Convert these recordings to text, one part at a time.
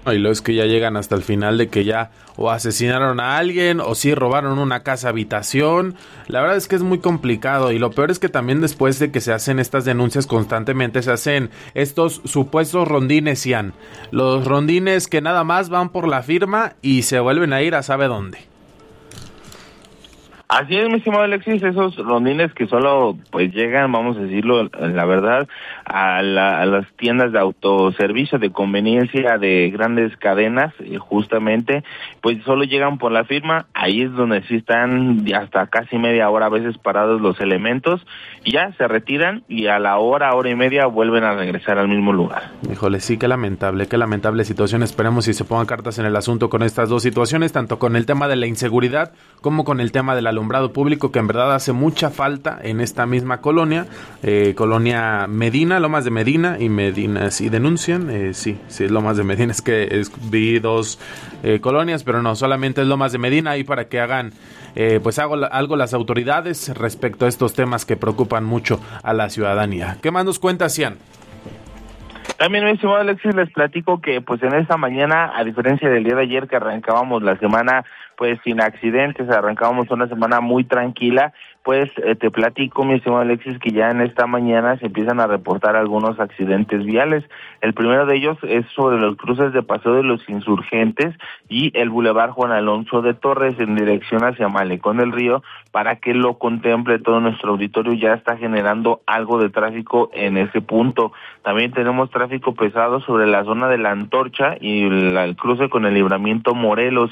Y lo es que ya llegan hasta el final de que ya o asesinaron a alguien o sí robaron una casa habitación. La verdad es que es muy complicado y lo peor es que también después de que se hacen estas denuncias constantemente se hacen estos supuestos rondines, Ian. Los rondines que nada más van por la firma y se vuelven a ir a sabe dónde. Así es, mi estimado Alexis, esos rondines que solo pues llegan, vamos a decirlo, la verdad, a las tiendas de autoservicio, de conveniencia de grandes cadenas, justamente, pues solo llegan por la firma, ahí es donde sí están hasta casi media hora a veces parados los elementos, y ya se retiran y a la hora y media vuelven a regresar al mismo lugar. Híjole, sí, qué lamentable situación. Esperemos si se pongan cartas en el asunto con estas dos situaciones, tanto con el tema de la inseguridad como con el tema del alumbrado público, que en verdad hace mucha falta en esta misma colonia, colonia Medina, Lomas de Medina y Medina, sí denuncian, sí, Lomas de Medina, es que vi dos colonias, pero no, solamente es Lomas de Medina, ahí para que hagan pues algo las autoridades respecto a estos temas que preocupan mucho a la ciudadanía. ¿Qué más nos cuenta, Cian? También, mi estimado Alexis, les platico que pues en esta mañana, a diferencia del día de ayer que arrancábamos la semana pues sin accidentes, arrancábamos una semana muy tranquila, pues te platico, mi estimado Alexis, que ya en esta mañana se empiezan a reportar algunos accidentes viales. El primero de ellos es sobre los cruces de Paseo de los Insurgentes y el Boulevard Juan Alonso de Torres en dirección hacia Malecón del Río. Para que lo contemple todo nuestro auditorio, ya está generando algo de tráfico en ese punto. También tenemos tráfico pesado sobre la zona de la Antorcha y el cruce con el Libramiento Morelos.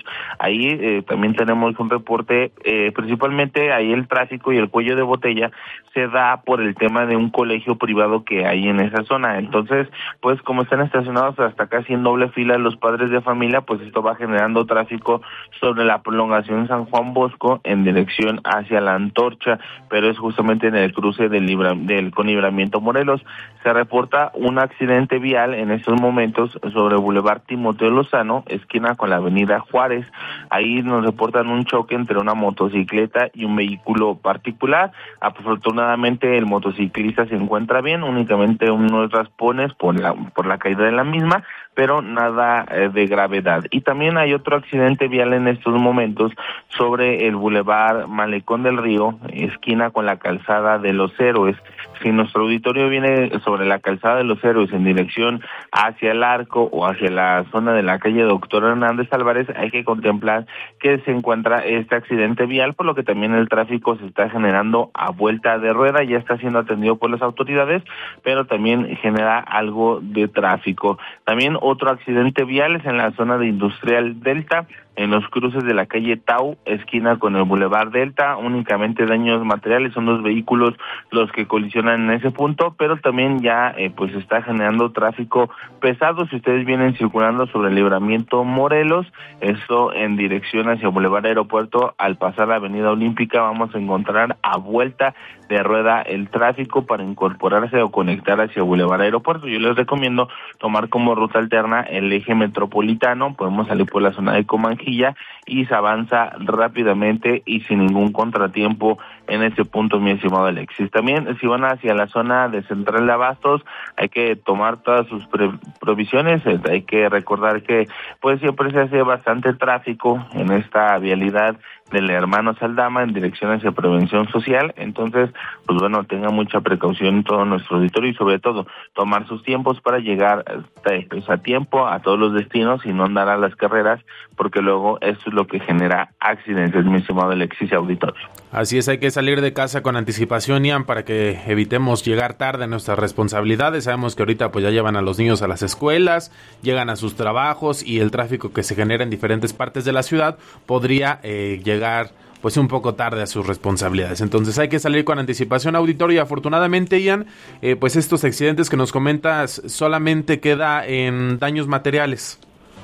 Ahí también tenemos un reporte, principalmente ahí el tráfico y el cuello de botella se da por el tema de un colegio privado que hay en esa zona. Entonces, pues como están estacionados hasta casi en doble fila los padres de familia, pues esto va generando tráfico sobre la prolongación San Juan Bosco en dirección hacia la Antorcha, pero es justamente en el cruce con Libramiento Morelos. Se reporta un accidente vial en estos momentos sobre el Boulevard Timoteo Lozano, esquina con la Avenida Juárez. Ahí nos reportan un choque entre una motocicleta y un vehículo particular. Afortunadamente el motociclista se encuentra bien, únicamente unos raspones por la caída de la misma, pero nada de gravedad. Y también hay otro accidente vial en estos momentos sobre el Boulevard Malecón del Río, esquina con la Calzada de los Héroes. Si nuestro auditorio viene sobre la Calzada de los Héroes en dirección hacia el Arco o hacia la zona de la calle Doctor Hernández Álvarez, hay que contemplar que se encuentra este accidente vial, por lo que también el tráfico se está generando a vuelta de rueda, ya está siendo atendido por las autoridades, pero también genera algo de tráfico. También otro accidente vial es en la zona de Industrial Delta, en los cruces de la calle Tau, esquina con el Boulevard Delta, únicamente daños materiales, son los vehículos los que colisionan en ese punto, pero también ya pues está generando tráfico pesado. Si ustedes vienen circulando sobre el Libramiento Morelos, esto en dirección hacia Boulevard Aeropuerto, al pasar la Avenida Olímpica vamos a encontrar a vuelta de rueda el tráfico para incorporarse o conectar hacia Boulevard Aeropuerto. Yo les recomiendo tomar como ruta alterna el eje metropolitano, podemos salir por la zona de Comanjilla y se avanza rápidamente y sin ningún contratiempo en ese punto, mi estimado Alexis. También si van hacia la zona de Central de Abastos, hay que tomar todas sus provisiones, hay que recordar que pues siempre se hace bastante tráfico en esta vialidad del Hermano Saldama en dirección hacia Prevención Social. Entonces, pues bueno, tenga mucha precaución en todo nuestro auditorio y sobre todo tomar sus tiempos para llegar pues, a tiempo a todos los destinos y no andar a las carreras, porque luego esto es lo que genera accidentes, mi estimado Alexis y auditorio. Así es, hay que salir de casa con anticipación, Ian, para que evitemos llegar tarde a nuestras responsabilidades. Sabemos que ahorita pues ya llevan a los niños a las escuelas, llegan a sus trabajos y el tráfico que se genera en diferentes partes de la ciudad podría llegar pues un poco tarde a sus responsabilidades. Entonces hay que salir con anticipación, auditorio, y afortunadamente, Ian, pues estos accidentes que nos comentas solamente queda en daños materiales.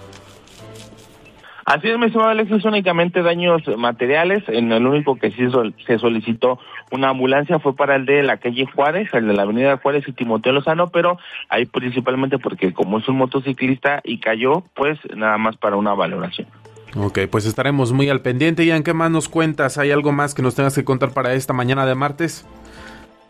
Así es, mi estimado Alexis, únicamente daños materiales. En el único que sí se solicitó una ambulancia fue para el de la calle Juárez, el de la avenida Juárez y Timoteo Lozano, pero ahí principalmente porque como es un motociclista y cayó, pues nada más para una valoración. Ok, pues estaremos muy al pendiente. Ian, ¿qué más nos cuentas? ¿Hay algo más que nos tengas que contar para esta mañana de martes?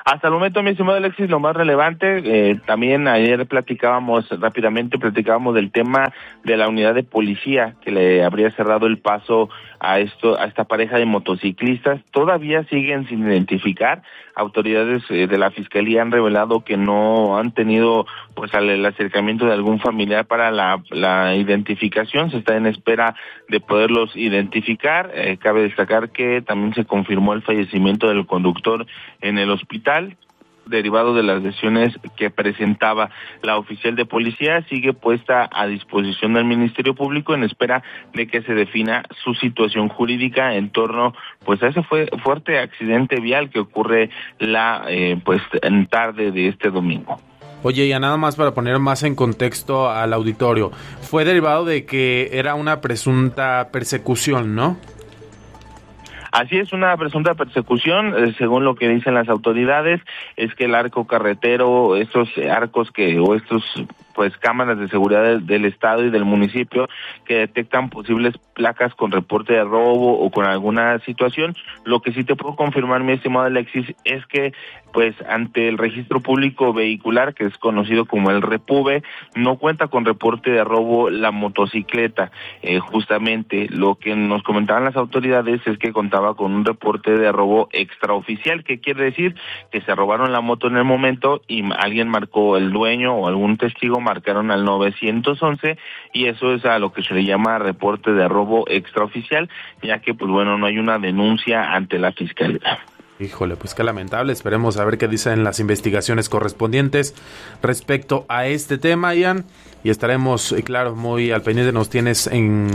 Hasta el momento, mi estimado Alexis, lo más relevante, también ayer platicábamos del tema de la unidad de policía que le habría cerrado el paso a esta pareja de motociclistas. Todavía siguen sin identificar. Autoridades de la Fiscalía han revelado que no han tenido pues el acercamiento de algún familiar para la identificación. Se está en espera de poderlos identificar. Cabe destacar que también se confirmó el fallecimiento del conductor en el hospital, derivado de las lesiones que presentaba. La oficial de policía sigue puesta a disposición del Ministerio Público en espera de que se defina su situación jurídica en torno pues a ese fuerte accidente vial que ocurre en tarde de este domingo. Oye, ya nada más para poner más en contexto al auditorio, fue derivado de que era una presunta persecución, ¿no? Así es, una presunta persecución, según lo que dicen las autoridades, es que el arco carretero, estos arcos pues cámaras de seguridad del estado y del municipio que detectan posibles placas con reporte de robo o con alguna situación. Lo que sí te puedo confirmar, mi estimado Alexis, es que pues ante el registro público vehicular, que es conocido como el REPUVE, no cuenta con reporte de robo la motocicleta. Justamente lo que nos comentaban las autoridades es que contaba con un reporte de robo extraoficial. ¿Qué quiere decir? Que se robaron la moto en el momento y alguien marcó, el dueño o algún testigo marcaron al 911, y eso es a lo que se le llama reporte de robo extraoficial, ya que pues bueno, no hay una denuncia ante la Fiscalía. Híjole, pues qué lamentable. Esperemos a ver qué dicen las investigaciones correspondientes respecto a este tema, Ian, y estaremos, claro, muy al pendiente. Nos tienes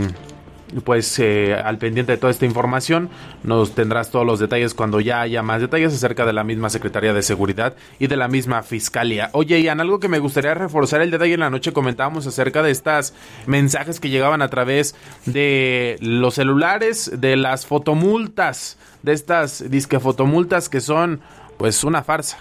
al pendiente de toda esta información. Nos tendrás todos los detalles cuando ya haya más detalles acerca de la misma Secretaría de Seguridad y de la misma Fiscalía. Oye, Ian, algo que me gustaría reforzar, el día de ayer en la noche comentábamos acerca de estas mensajes que llegaban a través de los celulares, de las fotomultas, de estas disque fotomultas que son pues una farsa.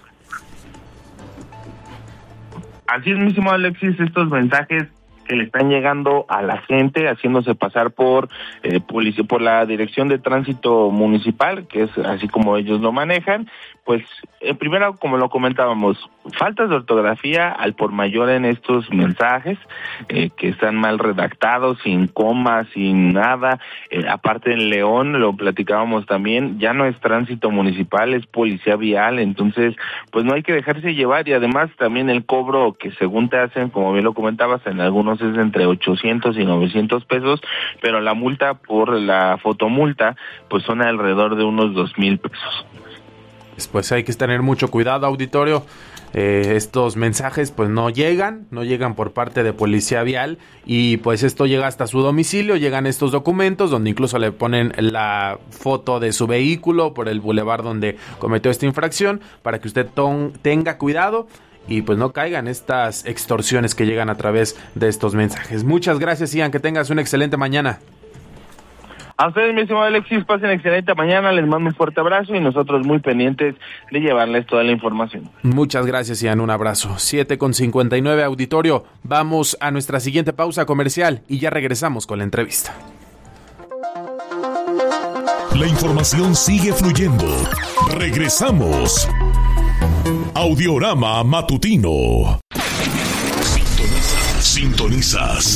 Así es, mismo Alexis, estos mensajes que le están llegando a la gente haciéndose pasar por policía, por la Dirección de Tránsito Municipal, que es así como ellos lo manejan. Pues primero, como lo comentábamos, faltas de ortografía al por mayor en estos mensajes, que están mal redactados, sin comas, sin nada. Aparte en León, lo platicábamos también, ya no es tránsito municipal, es policía vial. Entonces pues no hay que dejarse llevar, y además también el cobro que según te hacen, como bien lo comentabas, en algunos es entre 800 y 900 pesos, pero la multa por la fotomulta pues son alrededor de unos 2,000 pesos. Pues hay que tener mucho cuidado, auditorio. Estos mensajes pues no llegan por parte de policía vial, y pues esto llega hasta su domicilio. Llegan estos documentos donde incluso le ponen la foto de su vehículo por el bulevar donde cometió esta infracción, para que usted tenga cuidado y pues no caigan estas extorsiones que llegan a través de estos mensajes. Muchas gracias, Ian, que tengas una excelente mañana. A ustedes, mi estimado Alexis, pasen excelente mañana, les mando un fuerte abrazo y nosotros muy pendientes de llevarles toda la información. Muchas gracias, Ian, un abrazo. 7:59, auditorio. Vamos a nuestra siguiente pausa comercial y ya regresamos con la entrevista. La información sigue fluyendo. Regresamos. Audiorama Matutino. Sintonizas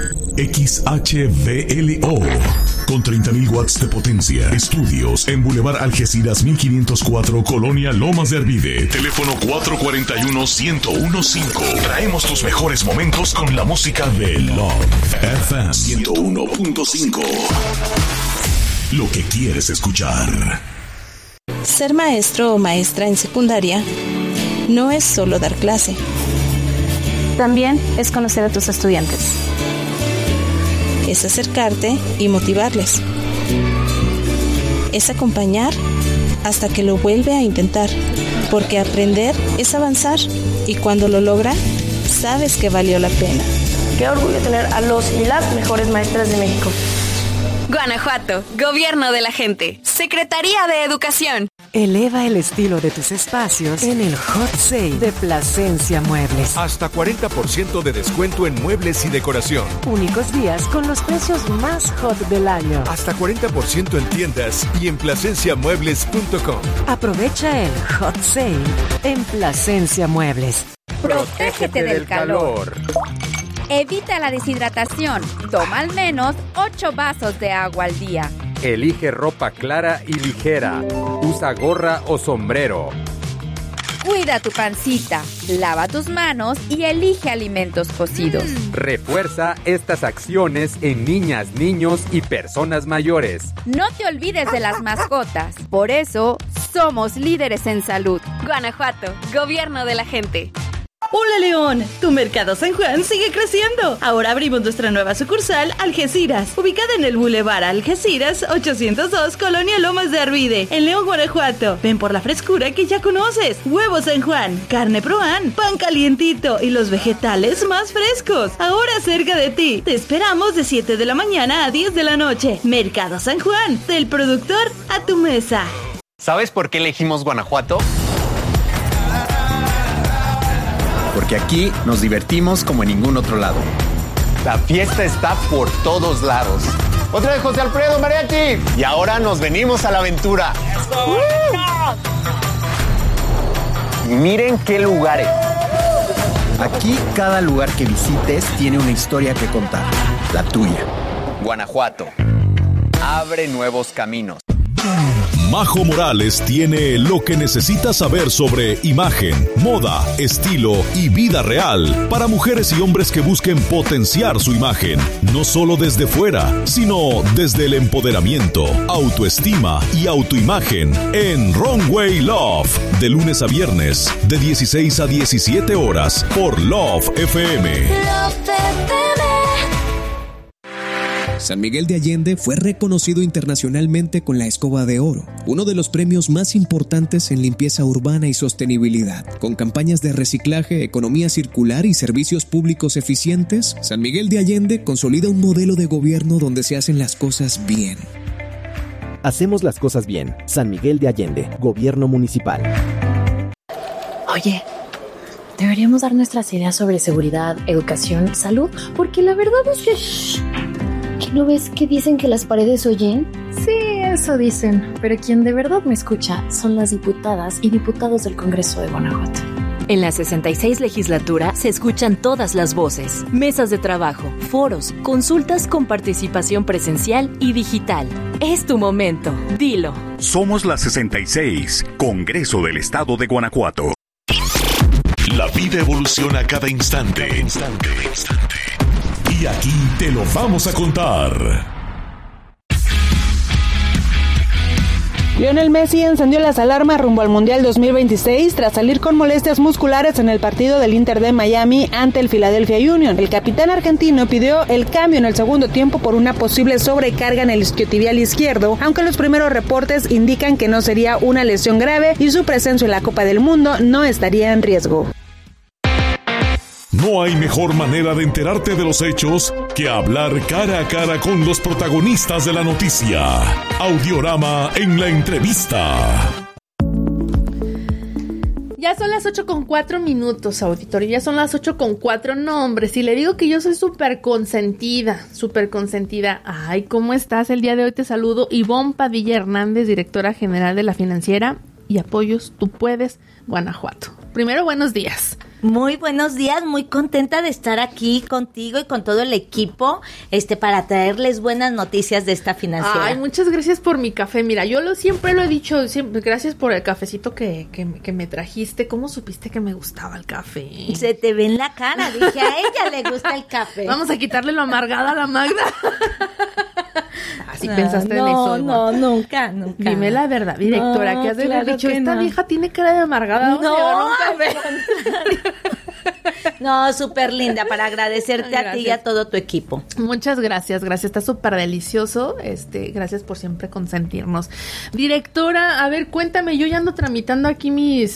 XHVLO con 30,000 watts de potencia. Estudios en Boulevard Algeciras 1504, Colonia Lomas de Arvide. Teléfono 441-1015. Traemos tus mejores momentos con la música de Love FM 101.5. Lo que quieres escuchar. Ser maestro o maestra en secundaria no es solo dar clase. También es conocer a tus estudiantes. Es acercarte y motivarles. Es acompañar hasta que lo vuelve a intentar, porque aprender es avanzar, y cuando lo logra, sabes que valió la pena. Qué orgullo tener a los y las mejores maestras de México. Guanajuato, Gobierno de la Gente, Secretaría de Educación. Eleva el estilo de tus espacios en el Hot Sale de Plasencia Muebles. Hasta 40% de descuento en muebles y decoración. Únicos días con los precios más hot del año. Hasta 40% en tiendas y en plasenciamuebles.com. Aprovecha el Hot Sale en Plasencia Muebles. Protégete del calor. Evita la deshidratación. Toma al menos 8 vasos de agua al día. Elige ropa clara y ligera. Usa gorra o sombrero. Cuida tu pancita, lava tus manos y elige alimentos cocidos. Refuerza estas acciones en niñas, niños y personas mayores. No te olvides de las mascotas. Por eso, somos líderes en salud. Guanajuato, gobierno de la gente. ¡Hola León! Tu Mercado San Juan sigue creciendo. Ahora abrimos nuestra nueva sucursal Algeciras, ubicada en el Boulevard Algeciras 802, Colonia Lomas de Arvide, en León, Guanajuato. Ven por la frescura que ya conoces. Huevos San Juan, carne Proan, pan calientito y los vegetales más frescos. Ahora cerca de ti. Te esperamos de 7 de la mañana a 10 de la noche. Mercado San Juan, del productor a tu mesa. ¿Sabes por qué elegimos Guanajuato? Porque aquí nos divertimos como en ningún otro lado. La fiesta está por todos lados. Otra vez José Alfredo Mariachi. Y ahora nos venimos a la aventura. Y miren qué lugares. Aquí cada lugar que visites tiene una historia que contar. La tuya. Guanajuato. Abre nuevos caminos. Majo Morales tiene lo que necesitas saber sobre imagen, moda, estilo y vida real para mujeres y hombres que busquen potenciar su imagen, no solo desde fuera, sino desde el empoderamiento, autoestima y autoimagen en Runway Love, de lunes a viernes, de 16 a 17 horas por Love FM. San Miguel de Allende fue reconocido internacionalmente con la Escoba de Oro, uno de los premios más importantes en limpieza urbana y sostenibilidad. Con campañas de reciclaje, economía circular y servicios públicos eficientes, San Miguel de Allende consolida un modelo de gobierno donde se hacen las cosas bien. Hacemos las cosas bien. San Miguel de Allende, Gobierno Municipal. Oye, deberíamos dar nuestras ideas sobre seguridad, educación, salud, porque la verdad es que... ¿Que no ves que dicen que las paredes oyen? Sí, eso dicen, pero quien de verdad me escucha son las diputadas y diputados del Congreso de Guanajuato. En la 66 legislatura se escuchan todas las voces, mesas de trabajo, foros, consultas con participación presencial y digital. Es tu momento, dilo. Somos la 66, Congreso del Estado de Guanajuato. La vida evoluciona cada instante. Y aquí te lo vamos a contar. Lionel Messi encendió las alarmas rumbo al Mundial 2026 tras salir con molestias musculares en el partido del Inter de Miami ante el Philadelphia Union. El capitán argentino pidió el cambio en el segundo tiempo por una posible sobrecarga en el isquiotibial izquierdo, aunque los primeros reportes indican que no sería una lesión grave y su presencia en la Copa del Mundo no estaría en riesgo. No hay mejor manera de enterarte de los hechos que hablar cara a cara con los protagonistas de la noticia. Audiorama en la entrevista. Ya son las 8:04, auditorio. Ya son las 8:04. No, hombre, si le digo que yo soy súper consentida. Ay, ¿cómo estás? El día de hoy te saludo. Ivonne Padilla Hernández, directora general de La Financiera y Apoyos Tú Puedes, Guanajuato. Primero, buenos días. Muy buenos días, muy contenta de estar aquí contigo y con todo el equipo, para traerles buenas noticias de esta financiera. Ay, muchas gracias por mi café. Mira, yo siempre lo he dicho, gracias por el cafecito que me trajiste. ¿Cómo supiste que me gustaba el café? Se te ve en la cara, dije, a ella le gusta el café. Vamos a quitarle lo amargada a la Magda. Así pensaste en eso. No, nunca. Dime la verdad, directora, ¿qué has de haber dicho? Esta vieja tiene cara de amargada. No, un café. No, súper linda, para agradecerte a ti y a todo tu equipo. Muchas gracias, está súper delicioso. Gracias por siempre consentirnos. Directora, a ver, cuéntame, yo ya ando tramitando aquí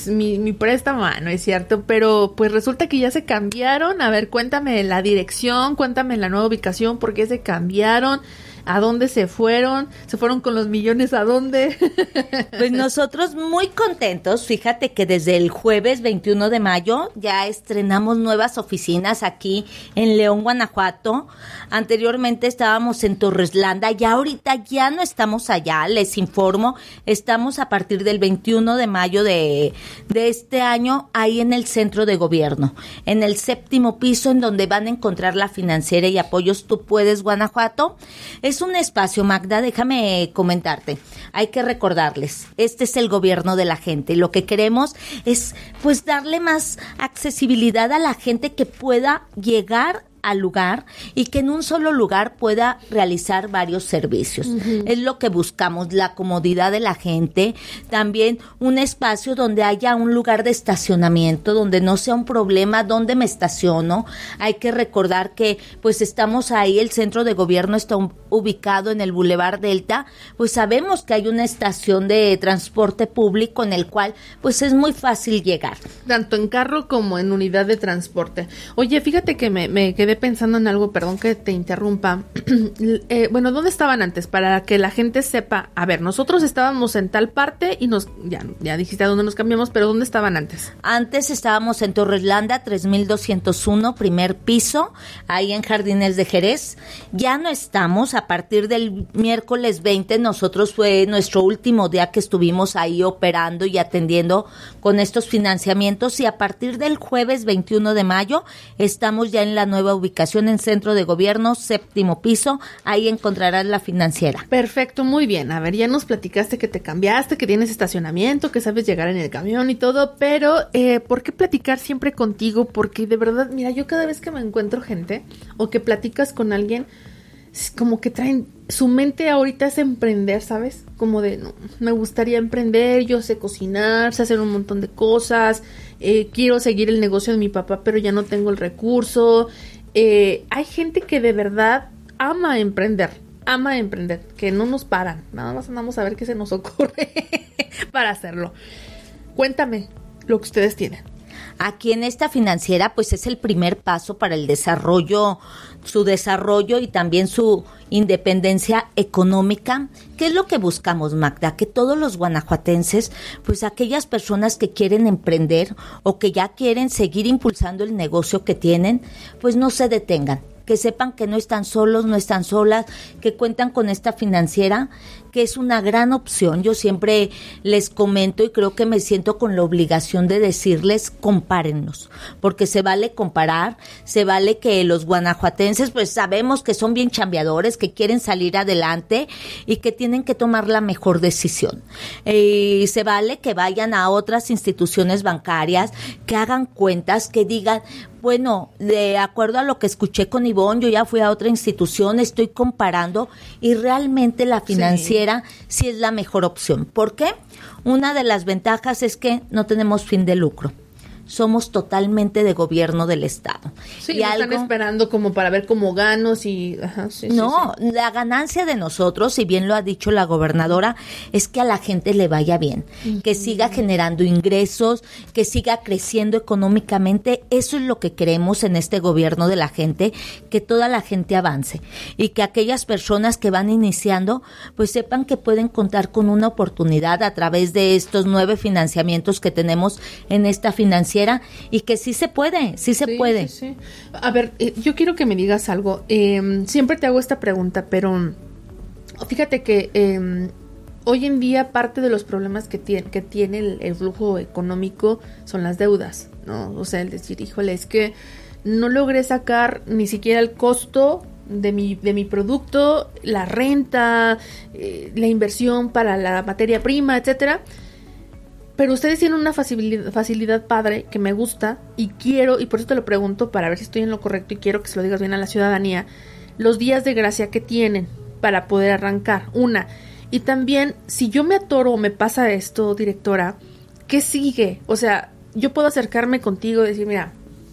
mi préstamo, no es cierto, pero pues resulta que ya se cambiaron. A ver, cuéntame la dirección, cuéntame la nueva ubicación, por qué se cambiaron. ¿A dónde se fueron? ¿Se fueron con los millones a dónde? Pues nosotros muy contentos. Fíjate que desde el jueves 21 de mayo ya estrenamos nuevas oficinas aquí en León, Guanajuato. Anteriormente estábamos en Torreslanda, ya ahorita ya no estamos allá, les informo. Estamos a partir del 21 de mayo de este año ahí en el centro de gobierno, en el 7º piso, en donde van a encontrar la financiera y apoyos Tú Puedes, Guanajuato. Es un espacio, Magda, déjame comentarte. Hay que recordarles, este es el gobierno de la gente. Lo que queremos es, pues, darle más accesibilidad a la gente que pueda llegar al lugar y que en un solo lugar pueda realizar varios servicios. Uh-huh. Es lo que buscamos, la comodidad de la gente, también un espacio donde haya un lugar de estacionamiento, donde no sea un problema dónde me estaciono. Hay que recordar que pues estamos ahí, el centro de gobierno está ubicado en el Boulevard Delta, pues sabemos que hay una estación de transporte público en el cual pues es muy fácil llegar. Tanto en carro como en unidad de transporte. Oye, fíjate que me quedé pensando en algo, perdón que te interrumpa. Bueno, ¿dónde estaban antes? Para que la gente sepa. A ver, nosotros estábamos en tal parte y ya dijiste a dónde nos cambiamos, pero ¿dónde estaban antes? Antes estábamos en Torreslanda, 3201, primer piso, ahí en Jardines de Jerez. Ya no estamos, a partir del miércoles 20, nosotros fue nuestro último día que estuvimos ahí operando y atendiendo con estos financiamientos, y a partir del jueves 21 de mayo estamos ya en la nueva ubicación en Centro de Gobierno, 7º piso, ahí encontrarás la financiera. Perfecto, muy bien. A ver, ya nos platicaste que te cambiaste, que tienes estacionamiento, que sabes llegar en el camión y todo, pero ¿por qué platicar siempre contigo? Porque de verdad, mira, yo cada vez que me encuentro gente o que platicas con alguien, como que traen, su mente ahorita es emprender, ¿sabes? Como de, no, me gustaría emprender, yo sé cocinar, sé hacer un montón de cosas, quiero seguir el negocio de mi papá, pero ya no tengo el recurso. Hay gente que de verdad ama emprender, que no nos paran, nada más andamos a ver qué se nos ocurre para hacerlo. Cuéntame lo que ustedes tienen. Aquí en esta financiera, pues es el primer paso para el desarrollo, su desarrollo y también su independencia económica. ¿Qué es lo que buscamos, Magda? Que todos los guanajuatenses, pues aquellas personas que quieren emprender o que ya quieren seguir impulsando el negocio que tienen, pues no se detengan. Que sepan que no están solos, no están solas, que cuentan con esta financiera, que es una gran opción. Yo siempre les comento y creo que me siento con la obligación de decirles, compárennos, porque se vale comparar, se vale que los guanajuatenses pues sabemos que son bien chambeadores, que quieren salir adelante y que tienen que tomar la mejor decisión. Se vale que vayan a otras instituciones bancarias, que hagan cuentas, que digan, bueno, de acuerdo a lo que escuché con Ivonne, yo ya fui a otra institución, estoy comparando y realmente la financiera sí es la mejor opción. ¿Por qué? Una de las ventajas es que no tenemos fin de lucro. Somos totalmente de gobierno del Estado. Sí, y están esperando como para ver cómo ganos y... Ajá, no, la ganancia de nosotros, si bien lo ha dicho la gobernadora, es que a la gente le vaya bien, que siga generando ingresos, que siga creciendo económicamente. Eso es lo que queremos en este gobierno de la gente, que toda la gente avance y que aquellas personas que van iniciando, pues sepan que pueden contar con una oportunidad a través de estos 9 financiamientos que tenemos en esta financiera, y que sí se puede, sí se puede. Sí. A ver, yo quiero que me digas algo. Siempre te hago esta pregunta, pero fíjate que hoy en día parte de los problemas que tiene el flujo económico son las deudas, ¿no? O sea, el decir, híjole, es que no logré sacar ni siquiera el costo de mi producto, la renta, la inversión para la materia prima, etcétera. Pero ustedes tienen una facilidad padre que me gusta y quiero, y por eso te lo pregunto para ver si estoy en lo correcto y quiero que se lo digas bien a la ciudadanía, los días de gracia que tienen para poder arrancar, una. Y también, si yo me atoro o me pasa esto, directora, ¿qué sigue? O sea, yo puedo acercarme contigo y decir, mira,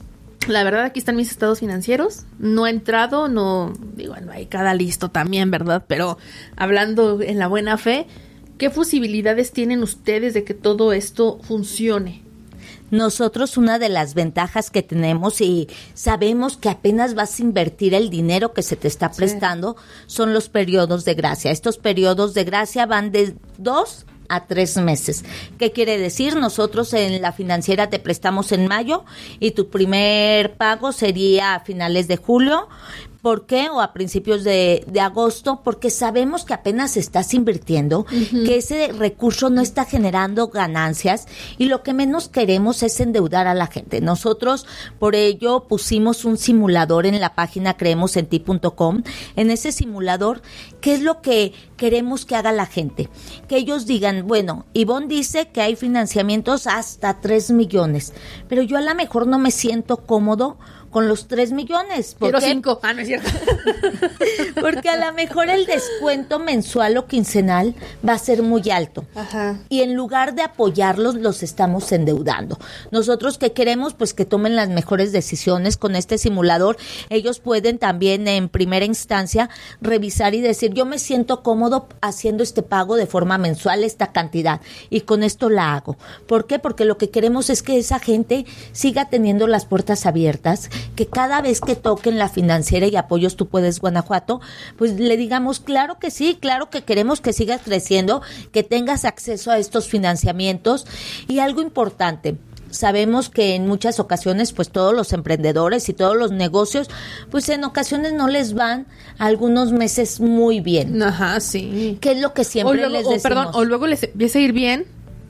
La verdad, aquí están mis estados financieros. No he entrado, no hay cada listo también, ¿verdad? Pero hablando en la buena fe, ¿qué posibilidades tienen ustedes de que todo esto funcione? Nosotros una de las ventajas que tenemos y sabemos que apenas vas a invertir el dinero que se te está prestando son los periodos de gracia. Estos periodos de gracia van de 2 a 3 meses. ¿Qué quiere decir? Nosotros en la financiera te prestamos en mayo y tu primer pago sería a finales de julio. ¿Por qué? O a principios de agosto, porque sabemos que apenas estás invirtiendo, que ese recurso no está generando ganancias y lo que menos queremos es endeudar a la gente. Nosotros por ello pusimos un simulador en la página creemosenti.com. En ese simulador, ¿qué es lo que queremos que haga la gente? Que ellos digan, bueno, Ivonne dice que hay financiamientos hasta 3 millones, pero yo a lo mejor no me siento cómodo con los 3 millones. Quiero 5. No es cierto. Porque a lo mejor el descuento mensual o quincenal va a ser muy alto. Ajá. Y en lugar de apoyarlos, los estamos endeudando. Nosotros que queremos, pues que tomen las mejores decisiones con este simulador. Ellos pueden también en primera instancia revisar y decir, yo me siento cómodo haciendo este pago de forma mensual, esta cantidad, y con esto la hago. ¿Por qué? Porque lo que queremos es que esa gente siga teniendo las puertas abiertas, que cada vez que toquen la financiera y Apoyos Tú Puedes Guanajuato, pues le digamos, claro que sí, claro que queremos que sigas creciendo, que tengas acceso a estos financiamientos. Y algo importante, sabemos que en muchas ocasiones pues todos los emprendedores y todos los negocios pues en ocasiones no les van algunos meses muy bien. Ajá, sí. ¿Qué es lo que siempre les decimos? O luego les empieza a ir bien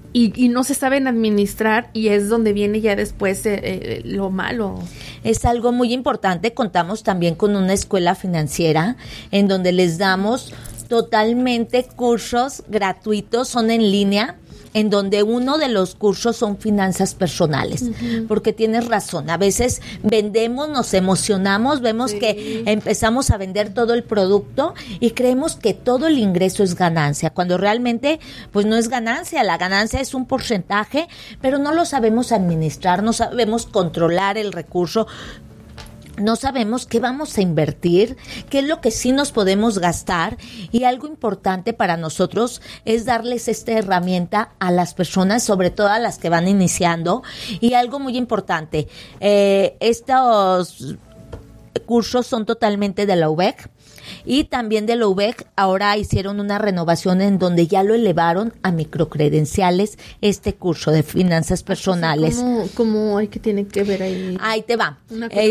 y no se saben administrar y es donde viene ya después lo malo. Es algo muy importante. Contamos también con una escuela financiera en donde les damos totalmente cursos gratuitos, son en línea, en donde uno de los cursos son finanzas personales, porque tienes razón, a veces vendemos, nos emocionamos, vemos que empezamos a vender todo el producto y creemos que todo el ingreso es ganancia, cuando realmente pues no es ganancia, la ganancia es un porcentaje, pero no lo sabemos administrar, no sabemos controlar el recurso, no sabemos qué vamos a invertir, qué es lo que sí nos podemos gastar, y algo importante para nosotros es darles esta herramienta a las personas, sobre todo a las que van iniciando. Y algo muy importante, estos cursos son totalmente de la UBEC. Y también de la UBEC ahora hicieron una renovación en donde ya lo elevaron a microcredenciales, este curso de finanzas personales. ¿Cómo hay que tiene que ver ahí? Ahí te va.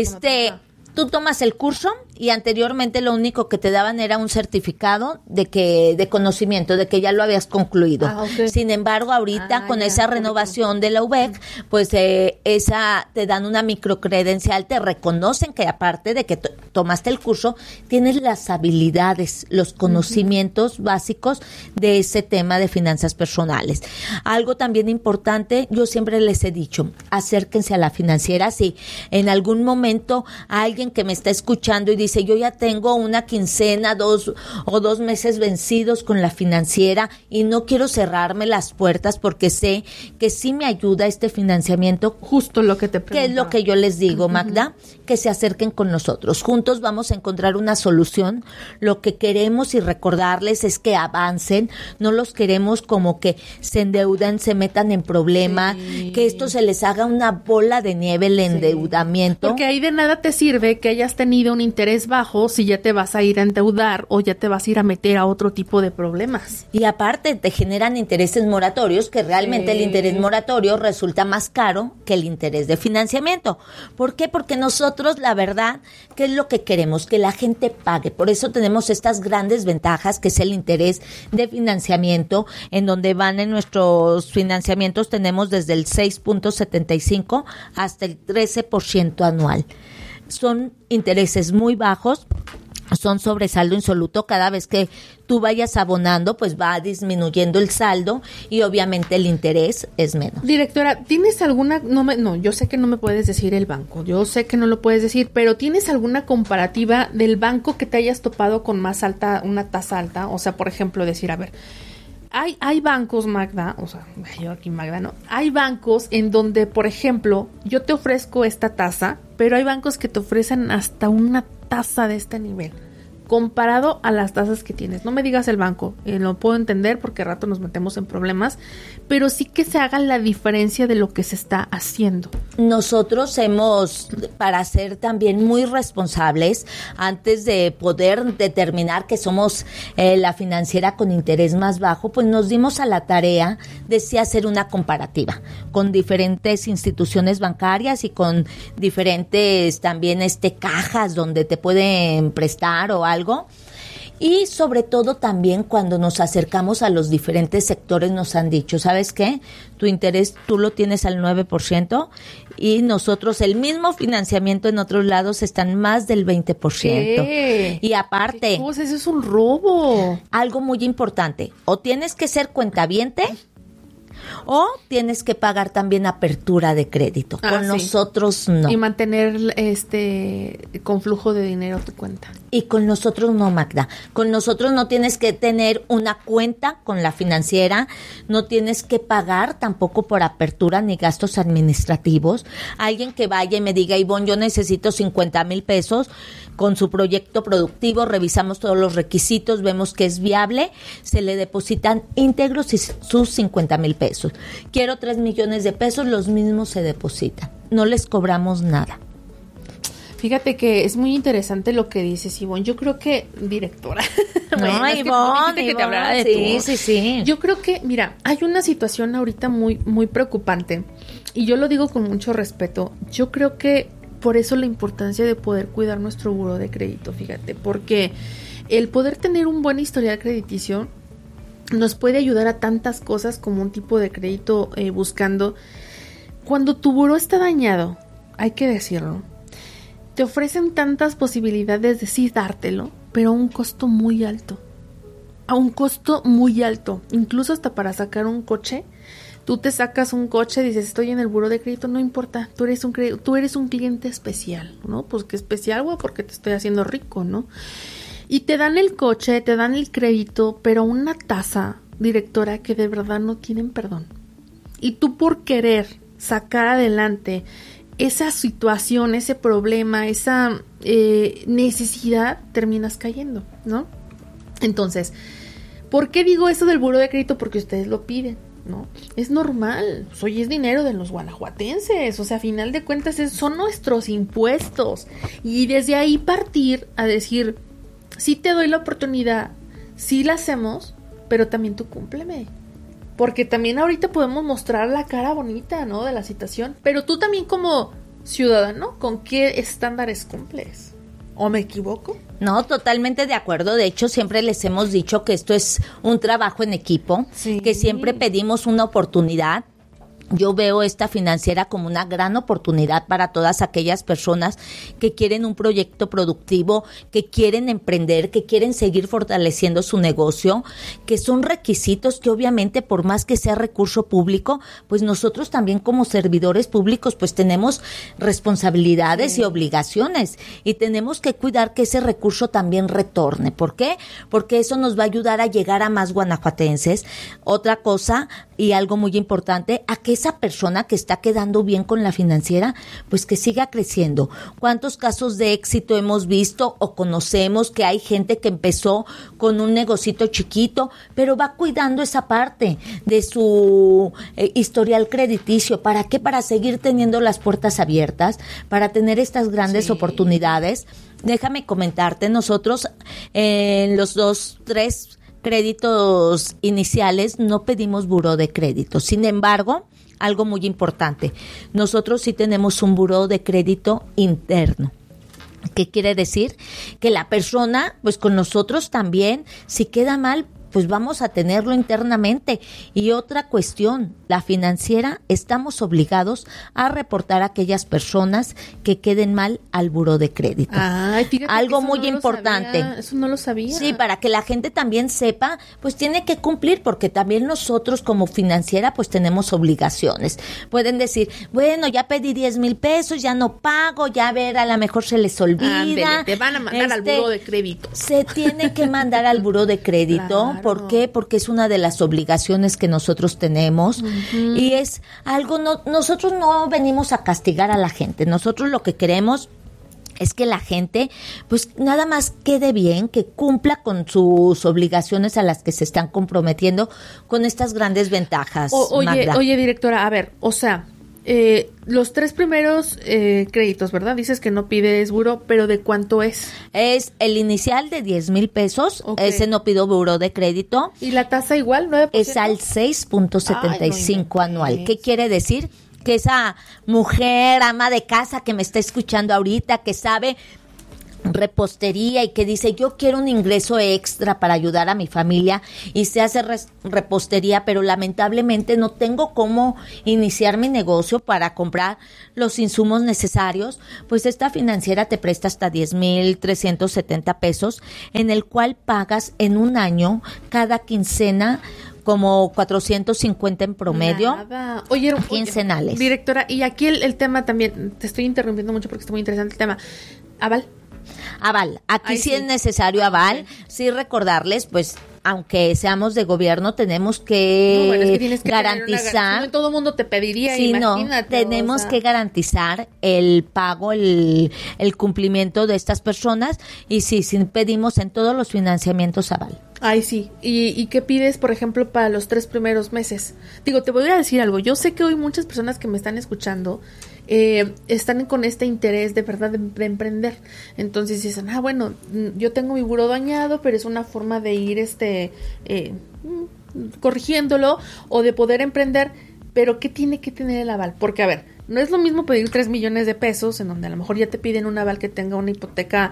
Tú tomas el curso y anteriormente lo único que te daban era un certificado de conocimiento, de que ya lo habías concluido. Sin embargo, ahorita con esa renovación de la UBEC, pues esa te dan una microcredencial, te reconocen que aparte de que tomaste el curso, tienes las habilidades, los conocimientos básicos de ese tema de finanzas personales. Algo también importante, yo siempre les he dicho, acérquense a la financiera. Si en algún momento alguien que me está escuchando y dice, yo ya tengo una quincena, 2 meses vencidos con la financiera y no quiero cerrarme las puertas porque sé que sí me ayuda este financiamiento. Justo lo que te preguntaba. ¿Qué es lo que yo les digo, Magda? Que se acerquen con nosotros. Juntos vamos a encontrar una solución. Lo que queremos y recordarles es que avancen. No los queremos como que se endeudan, se metan en problema, que esto se les haga una bola de nieve, el endeudamiento. Porque ahí de nada te sirve que hayas tenido un interés bajo si ya te vas a ir a endeudar o ya te vas a ir a meter a otro tipo de problemas. Y aparte te generan intereses moratorios, que realmente el interés moratorio resulta más caro que el interés de financiamiento. ¿Por qué? Porque nosotros, la verdad, ¿qué es lo que queremos? Que la gente pague. Por eso tenemos estas grandes ventajas, que es el interés de financiamiento, en donde van en nuestros financiamientos, tenemos desde el 6.75 hasta el 13% anual. Son intereses muy bajos, son sobre saldo insoluto. Cada vez que tú vayas abonando, pues va disminuyendo el saldo y obviamente el interés es menos. Directora, ¿tienes alguna, yo sé que no me puedes decir el banco, yo sé que no lo puedes decir, pero ¿tienes alguna comparativa del banco que te hayas topado con más alta, una tasa alta? O sea, por ejemplo, decir, a ver, Hay bancos, Magda, o sea, yo aquí Magda, ¿no? Hay bancos en donde, por ejemplo, yo te ofrezco esta tasa, pero hay bancos que te ofrecen hasta una tasa de este nivel, comparado a las tasas que tienes. No me digas el banco, lo puedo entender porque al rato nos metemos en problemas, pero sí que se haga la diferencia de lo que se está haciendo. Nosotros para ser también muy responsables, antes de poder determinar que somos la financiera con interés más bajo, pues nos dimos a la tarea de sí hacer una comparativa con diferentes instituciones bancarias y con diferentes también cajas donde te pueden prestar o algo. Y sobre todo también cuando nos acercamos a los diferentes sectores nos han dicho, ¿sabes qué? Tu interés tú lo tienes al 9% y nosotros el mismo financiamiento en otros lados están más del 20%. ¿Qué? Y aparte... ¿Qué cosa? Eso es un robo. Algo muy importante, o tienes que ser cuentaviente o tienes que pagar también apertura de crédito. Con nosotros no. Y mantener con flujo de dinero a tu cuenta. Y con nosotros no, Magda. Con nosotros no tienes que tener una cuenta con la financiera, no tienes que pagar tampoco por apertura ni gastos administrativos. Alguien que vaya y me diga, Ivonne, yo necesito 50,000 pesos con su proyecto productivo, revisamos todos los requisitos, vemos que es viable, se le depositan íntegros sus 50,000 pesos. Quiero 3 millones de pesos, los mismos se depositan. No les cobramos nada. Fíjate que es muy interesante lo que dices, Ivonne. Yo creo que, directora. No, bueno, Ivonne, que te hablara de tú. Sí. Yo creo que, mira, hay una situación ahorita muy, muy preocupante. Y yo lo digo con mucho respeto. Yo creo que por eso la importancia de poder cuidar nuestro buró de crédito, fíjate. Porque el poder tener un buen historial crediticio nos puede ayudar a tantas cosas como un tipo de crédito buscando. Cuando tu buró está dañado, hay que decirlo, te ofrecen tantas posibilidades de sí dártelo, pero a un costo muy alto. A un costo muy alto. Incluso hasta para sacar un coche. Tú te sacas un coche, dices, estoy en el buró de crédito, no importa. Tú eres un cliente especial, ¿no? Pues qué especial, güey, porque te estoy haciendo rico, ¿no? Y te dan el coche, te dan el crédito, pero una tasa, directora, que de verdad no tienen perdón. Y tú por querer sacar adelante esa situación, ese problema, esa necesidad, terminas cayendo, ¿no? Entonces, ¿por qué digo eso del buró de crédito? Porque ustedes lo piden, ¿no? Es normal, es dinero de los guanajuatenses, o sea, a final de cuentas son nuestros impuestos. Y desde ahí partir a decir, sí te doy la oportunidad, sí la hacemos, pero también tú cúmpleme. Porque también ahorita podemos mostrar la cara bonita, ¿no? De la situación. Pero tú también como ciudadano, ¿con qué estándares cumples? ¿O me equivoco? No, totalmente de acuerdo. De hecho, siempre les hemos dicho que esto es un trabajo en equipo, que siempre pedimos una oportunidad. Yo veo esta financiera como una gran oportunidad para todas aquellas personas que quieren un proyecto productivo, que quieren emprender, que quieren seguir fortaleciendo su negocio, que son requisitos que obviamente por más que sea recurso público, pues nosotros también como servidores públicos pues tenemos responsabilidades y obligaciones y tenemos que cuidar que ese recurso también retorne. ¿Por qué? Porque eso nos va a ayudar a llegar a más guanajuatenses. Otra cosa y algo muy importante, a que esa persona que está quedando bien con la financiera, pues que siga creciendo. ¿Cuántos casos de éxito hemos visto o conocemos que hay gente que empezó con un negocito chiquito, pero va cuidando esa parte de su historial crediticio? ¿Para qué? Para seguir teniendo las puertas abiertas, para tener estas grandes oportunidades. Déjame comentarte, nosotros en los 3 créditos iniciales no pedimos buró de crédito. Sin embargo, algo muy importante, nosotros sí tenemos un buró de crédito interno. ¿Qué quiere decir? Que la persona, pues con nosotros también, si queda mal, pues vamos a tenerlo internamente. Y otra cuestión, la financiera, estamos obligados a reportar a aquellas personas que queden mal al buró de crédito. Ay, fíjate, algo muy importante. Eso no lo sabía. Sí, para que la gente también sepa, pues tiene que cumplir, porque también nosotros como financiera pues tenemos obligaciones. Pueden decir, bueno, ya pedí 10,000 pesos, ya no pago, ya a ver, a lo mejor se les olvida. Ándele, te van a mandar al buró de crédito. Se tiene que mandar al buró de crédito. ¿Por qué? Porque es una de las obligaciones que nosotros tenemos y es algo, nosotros no venimos a castigar a la gente, nosotros lo que queremos es que la gente, pues nada más quede bien, que cumpla con sus obligaciones a las que se están comprometiendo con estas grandes ventajas. Oye, directora, a ver, o sea, los 3 primeros créditos, ¿verdad? Dices que no pides buró, pero ¿de cuánto es? Es el inicial de 10,000 pesos, ese no pido buró de crédito. ¿Y la tasa igual, 9%? Es al 6.75 anual. ¿Qué quiere decir? Que esa mujer, ama de casa que me está escuchando ahorita, que sabe repostería y que dice, yo quiero un ingreso extra para ayudar a mi familia y se hace repostería, pero lamentablemente no tengo cómo iniciar mi negocio para comprar los insumos necesarios, pues esta financiera te presta hasta 10,370 pesos, en el cual pagas en un año cada quincena como 450 en promedio. Nada. Oye, quincenales. Directora, y aquí el tema también, te estoy interrumpiendo mucho porque está muy interesante el tema. ¿Aval? Aquí sí es necesario aval. Sí recordarles, pues, aunque seamos de gobierno, tenemos que, garantizar. No todo el mundo te pediría, imagínate. Tenemos que garantizar el pago, el cumplimiento de estas personas y sí pedimos en todos los financiamientos aval. Ay, sí. ¿Y qué pides, por ejemplo, para los 3 primeros meses? Digo, te voy a decir algo. Yo sé que hoy muchas personas que me están escuchando están con este interés de verdad de emprender. Entonces dicen, bueno, yo tengo mi buró dañado, pero es una forma de ir corrigiéndolo o de poder emprender. Pero ¿qué tiene que tener el aval? Porque, a ver, no es lo mismo pedir 3 millones de pesos, en donde a lo mejor ya te piden un aval que tenga una hipoteca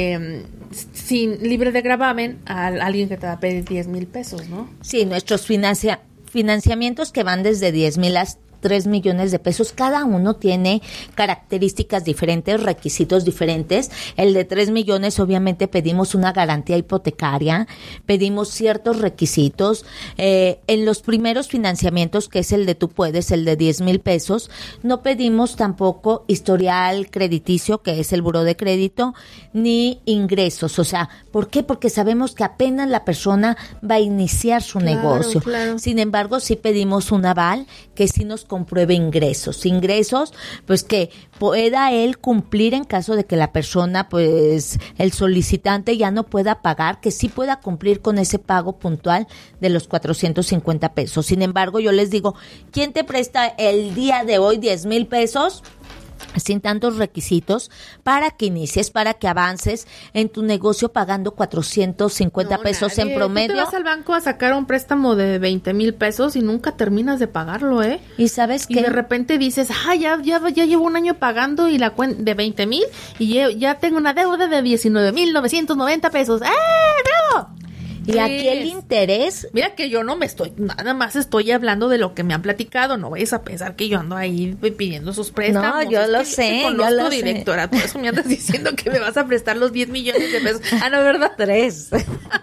libre de gravamen, a alguien que te va a pedir 10,000 pesos, ¿no? Sí, nuestros financiamientos que van desde 10,000 hasta 3 millones de pesos, cada uno tiene características diferentes, requisitos diferentes. El de 3 millones obviamente pedimos una garantía hipotecaria, pedimos ciertos requisitos. En los primeros financiamientos, que es el de Tú Puedes, el de 10,000 pesos, no pedimos tampoco historial crediticio, que es el buró de crédito, ni ingresos. O sea, ¿por qué? Porque sabemos que apenas la persona va a iniciar su negocio. Claro. Sin embargo, sí pedimos un aval que sí nos compruebe ingresos, pues que pueda él cumplir en caso de que la persona, pues el solicitante ya no pueda pagar, que sí pueda cumplir con ese pago puntual de los 450 pesos. Sin embargo, yo les digo, ¿quién te presta el día de hoy 10,000 pesos? Sin tantos requisitos, para que inicies, para que avances en tu negocio pagando 450 pesos en promedio. Tú te vas al banco a sacar un préstamo de 20,000 pesos y nunca terminas de pagarlo, ¿eh? Y sabes que de repente dices, ya llevo un año pagando y la cuenta de 20,000 y ya tengo una deuda de 19,990 pesos. ¡No! Y aquí el interés. Mira que yo nada más estoy hablando de lo que me han platicado. No vayas a pensar que yo ando ahí pidiendo sus préstamos. No, yo lo sé. Yo lo sé, directora. Por eso me andas diciendo que me vas a prestar los 10 millones de pesos. No, ¿verdad? 3.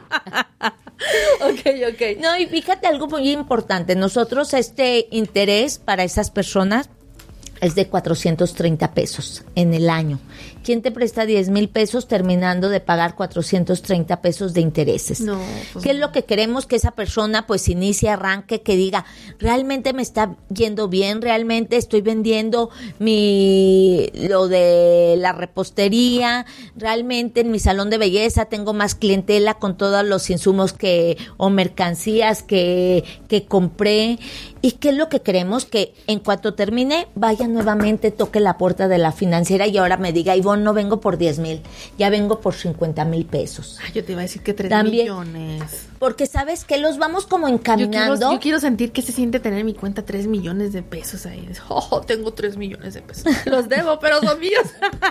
Ok. No, y fíjate algo muy importante. Nosotros este interés para esas personas es de 430 pesos en el año. ¿Quién te presta 10,000 pesos terminando de pagar 430 pesos de intereses? No, pues ¿qué es lo que queremos? Que esa persona pues inicie, arranque, que diga, realmente me está yendo bien, realmente estoy vendiendo lo de la repostería, realmente en mi salón de belleza tengo más clientela con todos los insumos o mercancías que compré. ¿Y qué es lo que queremos? Que en cuanto termine, vaya nuevamente, toque la puerta de la financiera y ahora me diga, Ivonne, no vengo por 10,000, ya vengo por 50,000 pesos. Yo te iba a decir que 3 millones. Porque sabes que los vamos como encaminando. Yo quiero sentir que se siente tener en mi cuenta 3 millones de pesos ahí. Tengo 3 millones de pesos. Los debo, pero son míos.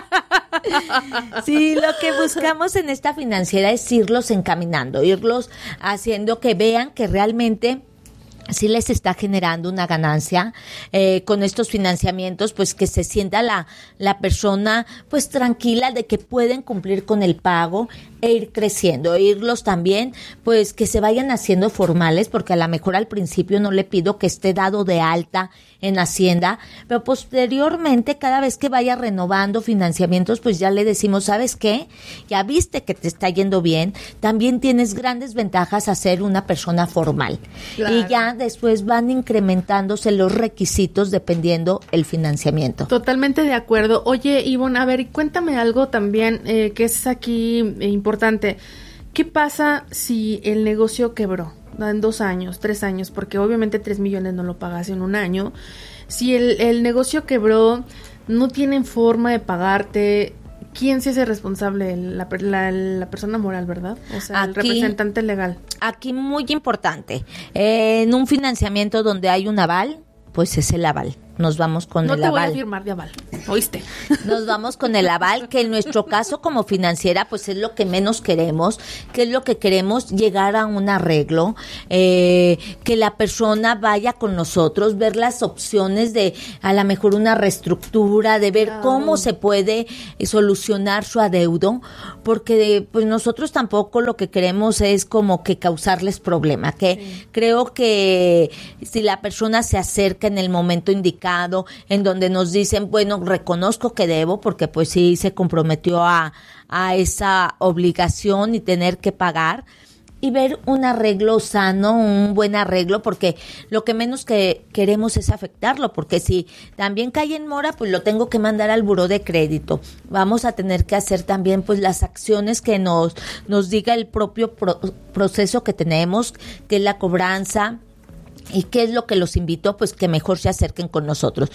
Sí, lo que buscamos en esta financiera es irlos encaminando, irlos haciendo que vean que realmente sí les está generando una ganancia con estos financiamientos, pues que se sienta la persona pues tranquila de que pueden cumplir con el pago. e ir creciendo, irlos también, pues que se vayan haciendo formales, porque a lo mejor al principio no le pido que esté dado de alta en Hacienda, pero posteriormente cada vez que vaya renovando financiamientos, pues ya le decimos, ¿sabes qué? Ya viste que te está yendo bien, también tienes grandes ventajas a ser una persona formal. Claro. Y ya después van incrementándose los requisitos dependiendo el financiamiento. Totalmente de acuerdo. Oye, Ivonne, a ver, cuéntame algo también que es aquí importante. ¿Qué pasa si el negocio quebró en 2 años, 3 años? Porque obviamente 3 millones no lo pagas en un año. Si el negocio quebró, no tienen forma de pagarte, ¿quién se hace responsable? La persona moral, ¿verdad? O sea, el representante legal. Aquí muy importante, en un financiamiento donde hay un aval, pues es el aval. Nos vamos con el aval. No te voy a firmar de aval, ¿oíste? Nos vamos con el aval, que en nuestro caso como financiera, pues es lo que menos queremos, que es lo que queremos, llegar a un arreglo, que la persona vaya con nosotros, ver las opciones de a lo mejor una reestructura, de ver cómo se puede solucionar su adeudo, porque pues nosotros tampoco lo que queremos es como que causarles problema, que creo que si la persona se acerca en el momento indicado, en donde nos dicen, bueno, reconozco que debo, porque pues sí se comprometió a esa obligación y tener que pagar, y ver un arreglo sano, un buen arreglo, porque lo que menos que queremos es afectarlo, porque si también cae en mora, pues lo tengo que mandar al buró de crédito. Vamos a tener que hacer también pues las acciones que nos diga el propio proceso que tenemos, que es la cobranza. ¿Y qué es lo que los invito? Pues que mejor se acerquen con nosotros.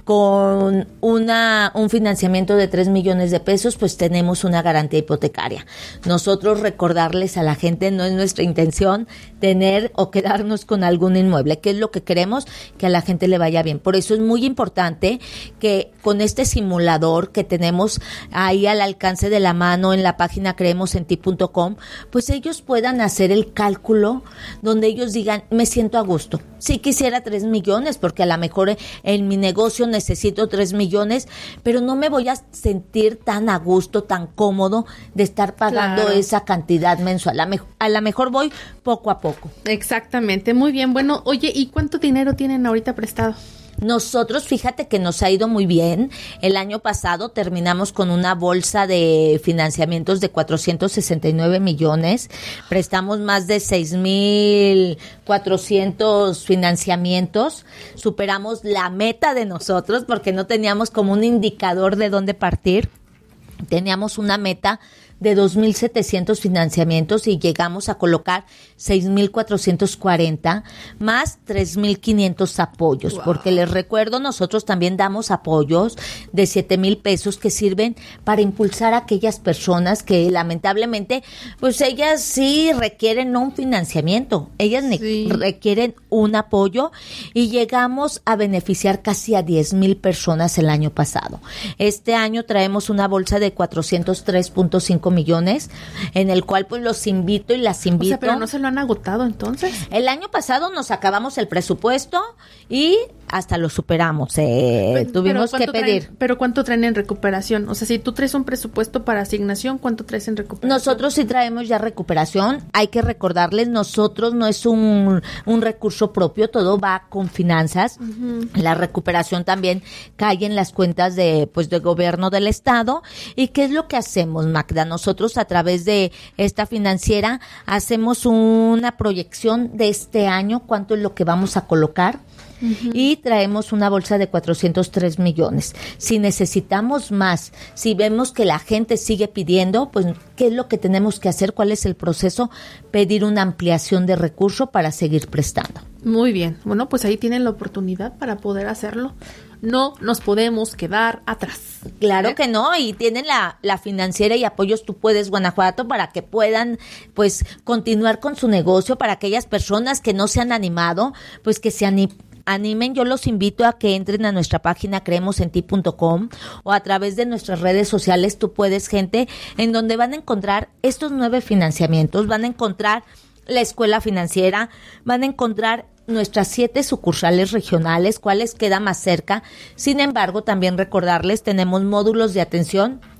Con un financiamiento de 3 millones de pesos, pues tenemos una garantía hipotecaria. Nosotros recordarles a la gente, no es nuestra intención tener o quedarnos con algún inmueble. ¿Qué es lo que queremos? Que a la gente le vaya bien. Por eso es muy importante que con este simulador que tenemos ahí al alcance de la mano en la página creemosenti.com, pues ellos puedan hacer el cálculo donde ellos digan, me siento a gusto. Sí quisiera 3 millones, porque a lo mejor en mi negocio necesito 3 millones, pero no me voy a sentir tan a gusto, tan cómodo de estar pagando esa cantidad mensual. A lo mejor voy poco a poco. Exactamente, muy bien. Bueno, oye, ¿y cuánto dinero tienen ahorita prestado? Nosotros, fíjate que nos ha ido muy bien. El año pasado terminamos con una bolsa de financiamientos de 469 millones. Prestamos más de 6,400 financiamientos. Superamos la meta de nosotros porque no teníamos como un indicador de dónde partir. Teníamos una meta de 2,700 financiamientos y llegamos a colocar 6,440 más 3,500 apoyos, porque les recuerdo, nosotros también damos apoyos de 7,000 pesos que sirven para impulsar a aquellas personas que lamentablemente, pues ellas sí requieren no un financiamiento, ellas requieren un apoyo, y llegamos a beneficiar casi a 10,000 personas el año pasado. Este año traemos una bolsa de 403.5 millones, en el cual pues los invito y las invito. O sea, pero no se lo han agotado entonces. El año pasado nos acabamos el presupuesto y hasta lo superamos. Tuvimos que pedir. Pero ¿cuánto traen en recuperación? O sea, si tú traes un presupuesto para asignación, ¿cuánto traes en recuperación? Nosotros sí traemos ya recuperación. Hay que recordarles, nosotros no es un recurso propio, todo va con finanzas. Uh-huh. La recuperación también cae en las cuentas de gobierno del estado. ¿Y qué es lo que hacemos, Magda? Nosotros a través de esta financiera hacemos una proyección de este año, cuánto es lo que vamos a colocar. Uh-huh. Y traemos una bolsa de 403 millones. Si necesitamos más, si vemos que la gente sigue pidiendo, pues ¿qué es lo que tenemos que hacer? ¿Cuál es el proceso? Pedir una ampliación de recurso para seguir prestando. Muy bien. Bueno, pues ahí tienen la oportunidad para poder hacerlo. No nos podemos quedar atrás. Claro que no, y tienen la financiera y apoyos Tú Puedes Guanajuato para que puedan pues continuar con su negocio, para aquellas personas que no se han animado, pues que se animen. Yo los invito a que entren a nuestra página creemosenti.com o a través de nuestras redes sociales Tú Puedes Gente, en donde van a encontrar estos 9 financiamientos, van a encontrar la escuela financiera, van a encontrar nuestras 7 sucursales regionales, cuáles queda más cerca. Sin embargo, también recordarles, tenemos módulos de atención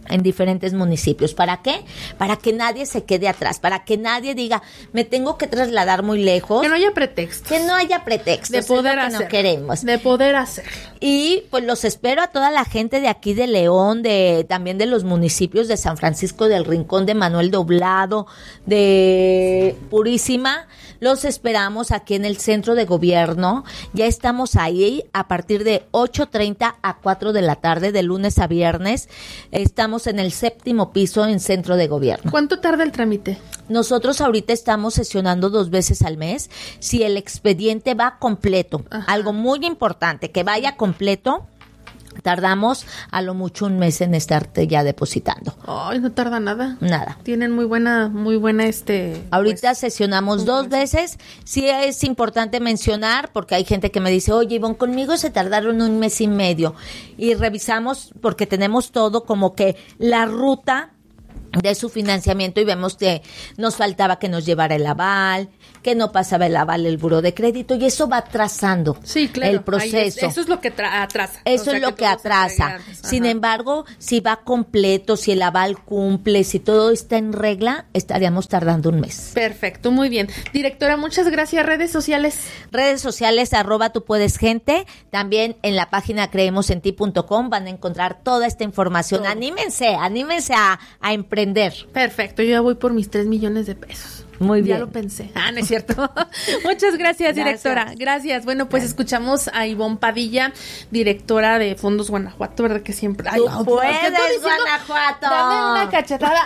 en diferentes municipios. ¿Para qué? Para que nadie se quede atrás, para que nadie diga, me tengo que trasladar muy lejos. Que no haya pretextos. Que no haya pretextos. De poder hacer. No queremos. De poder hacer. Y pues los espero a toda la gente de aquí de León, también de los municipios de San Francisco del Rincón, de Manuel Doblado, de Purísima. Los esperamos aquí en el centro de gobierno. Ya estamos ahí a partir de 8:30 a 4 de la tarde, de lunes a viernes. Estamos en el 7º piso en centro de gobierno. ¿Cuánto tarda el trámite? Nosotros ahorita estamos sesionando 2 veces al mes. Si el expediente va completo, algo muy importante, que vaya completo, tardamos a lo mucho 1 mes en estarte ya depositando. Ay, no tarda nada. Nada. Tienen muy buena ahorita sesionamos 2 veces. Sí es importante mencionar, porque hay gente que me dice, oye, Ivonne, conmigo se tardaron 1 mes y medio. Y revisamos, porque tenemos todo como que la ruta de su financiamiento, y vemos que nos faltaba que nos llevara el aval, que no pasaba el aval el buró de crédito, y eso va atrasando el proceso. Eso es lo que atrasa. Eso es lo que atrasa. Sin embargo, si va completo, si el aval cumple, si todo está en regla, estaríamos tardando 1 mes. Perfecto, muy bien. Directora, muchas gracias. Redes sociales. Redes sociales, @tupuedesgente. También en la página creemosenti.com van a encontrar toda esta información. Todo. Anímense a emprender. Perfecto, yo ya voy por mis 3 millones de pesos. Muy bien. Ya lo pensé. No es cierto. Muchas gracias, directora. Gracias. Bueno, pues escuchamos a Ivonne Padilla, directora de Fondos Guanajuato, ¿verdad que siempre? Ay, ¡tú puedes, Guanajuato! Dame una cachetada.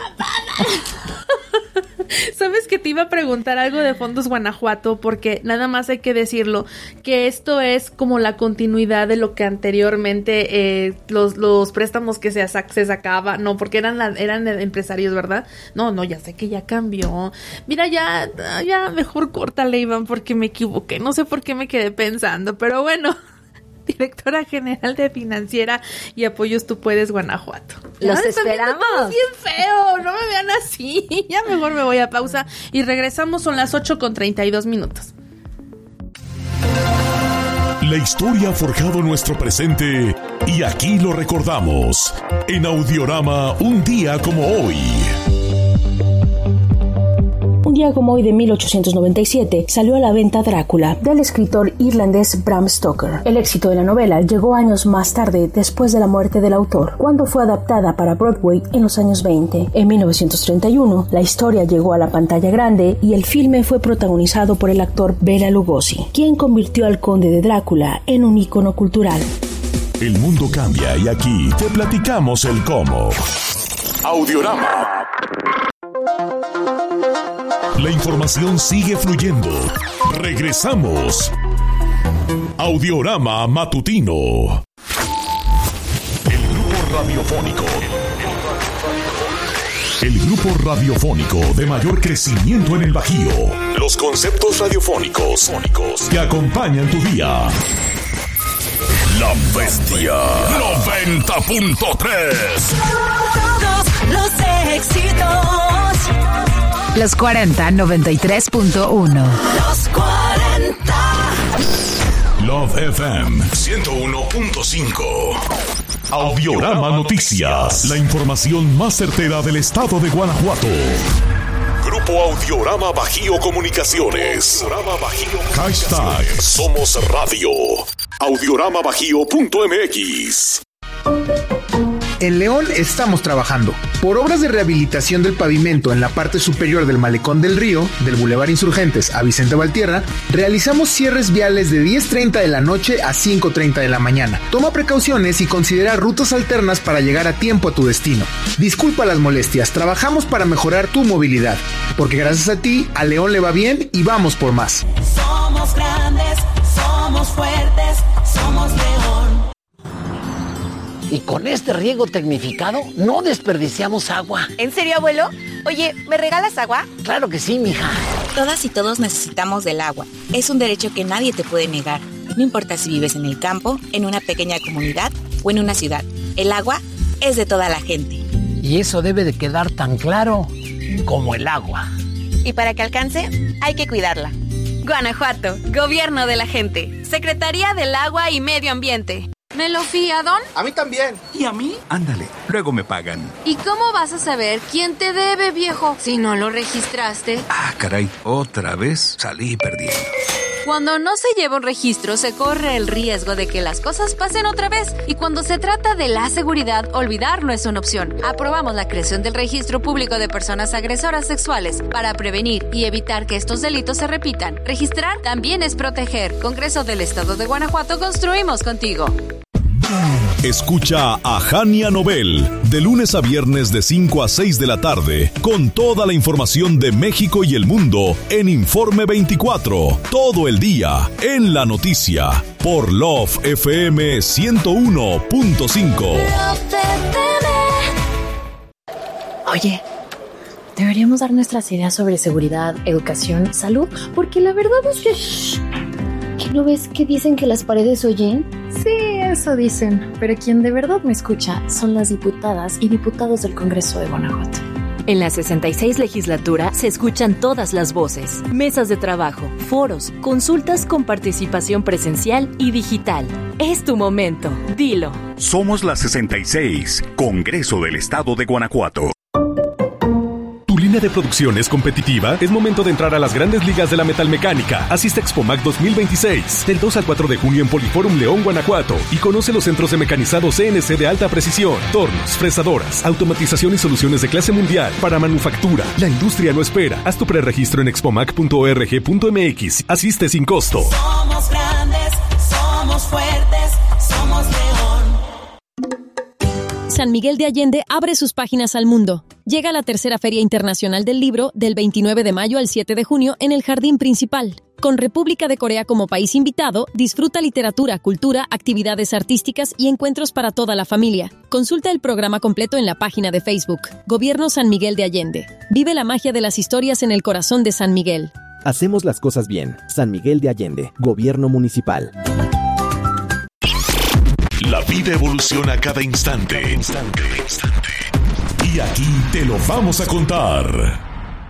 ¿Sabes que te iba a preguntar algo de Fondos Guanajuato? Porque nada más hay que decirlo, que esto es como la continuidad de lo que anteriormente los préstamos que se sacaba, no, porque eran empresarios, ¿verdad? No, ya sé que ya cambió. Mira, ya mejor córtale, Iván, porque me equivoqué. No sé por qué me quedé pensando, pero bueno. Directora General de Financiera y Apoyos Tú Puedes, Guanajuato. Los esperamos. Bien feo, no me vean así. Ya mejor me voy a pausa y regresamos, son las 8:32. La historia ha forjado nuestro presente y aquí lo recordamos. En Audiorama, un día como hoy. Un día como hoy de 1897 salió a la venta Drácula, del escritor irlandés Bram Stoker. El éxito de la novela llegó años más tarde, después de la muerte del autor, cuando fue adaptada para Broadway en los años 20. En 1931, la historia llegó a la pantalla grande y el filme fue protagonizado por el actor Bela Lugosi, quien convirtió al conde de Drácula en un ícono cultural. El mundo cambia y aquí te platicamos el cómo. Audiorama. La información sigue fluyendo. Regresamos. Audiorama Matutino. El grupo radiofónico de mayor crecimiento en el Bajío. Los conceptos radiofónicos que acompañan tu día. La Bestia 90.3. Todos los éxitos. Los 40 93.1. Los 40. Love FM 101.5. Audiorama Noticias. La información más certera del estado de Guanajuato. Grupo Audiorama Bajío Comunicaciones. Hashtag Somos Radio. Audioramabajío.mx. En León estamos trabajando por obras de rehabilitación del pavimento en la parte superior del Malecón del Río, del Boulevard Insurgentes a Vicente Valtierra. Realizamos cierres viales de 10:30 de la noche a 5:30 de la mañana. Toma precauciones y considera rutas alternas para llegar a tiempo a tu destino. Disculpa las molestias, trabajamos para mejorar tu movilidad, porque gracias a ti, a León le va bien y vamos por más. Somos grandes, somos fuertes, somos León. Y con este riego tecnificado no desperdiciamos agua. ¿En serio, abuelo? Oye, ¿me regalas agua? Claro que sí, mija. Todas y todos necesitamos del agua. Es un derecho que nadie te puede negar. No importa si vives en el campo, en una pequeña comunidad o en una ciudad. El agua es de toda la gente. Y eso debe de quedar tan claro como el agua. Y para que alcance, hay que cuidarla. Guanajuato, Gobierno de la Gente, Secretaría del Agua y Medio Ambiente. ¿Me lo fía, Don? A mí también. ¿Y a mí? Ándale, luego me pagan. ¿Y cómo vas a saber quién te debe, viejo, si no lo registraste? Ah, caray, otra vez salí perdiendo. Cuando no se lleva un registro, se corre el riesgo de que las cosas pasen otra vez. Y cuando se trata de la seguridad, olvidar no es una opción. Aprobamos la creación del Registro Público de Personas Agresoras Sexuales para prevenir y evitar que estos delitos se repitan. Registrar también es proteger. Congreso del Estado de Guanajuato, construimos contigo. Escucha a Jania Nobel de lunes a viernes de 5 a 6 de la tarde con toda la información de México y el mundo en Informe 24, todo el día en la noticia por Love FM 101.5. Oye, deberíamos dar nuestras ideas sobre seguridad, educación, salud, porque la verdad es que... ¿Que no ves que dicen que las paredes oyen? Sí, eso dicen, pero quien de verdad me escucha son las diputadas y diputados del Congreso de Guanajuato. En la 66 legislatura se escuchan todas las voces, mesas de trabajo, foros, consultas con participación presencial y digital. Es tu momento, dilo. Somos la 66, Congreso del Estado de Guanajuato. ¿Tu línea de producción es competitiva? Es momento de entrar a las grandes ligas de la metalmecánica. Asiste a Expomac 2026, del 2 al 4 de junio en Poliforum León, Guanajuato, y conoce los centros de mecanizados CNC de alta precisión, tornos, fresadoras, automatización y soluciones de clase mundial para manufactura. La industria no espera. Haz tu preregistro en expomac.org.mx. Asiste sin costo. Somos grandes, somos fuertes, somos León. San Miguel de Allende abre sus páginas al mundo. Llega la tercera Feria Internacional del Libro del 29 de mayo al 7 de junio en el Jardín Principal. Con República de Corea como país invitado, disfruta literatura, cultura, actividades artísticas y encuentros para toda la familia. Consulta el programa completo en la página de Facebook. Gobierno San Miguel de Allende. Vive la magia de las historias en el corazón de San Miguel. Hacemos las cosas bien. San Miguel de Allende, Gobierno Municipal. La vida evoluciona cada instante. Y aquí te lo vamos a contar.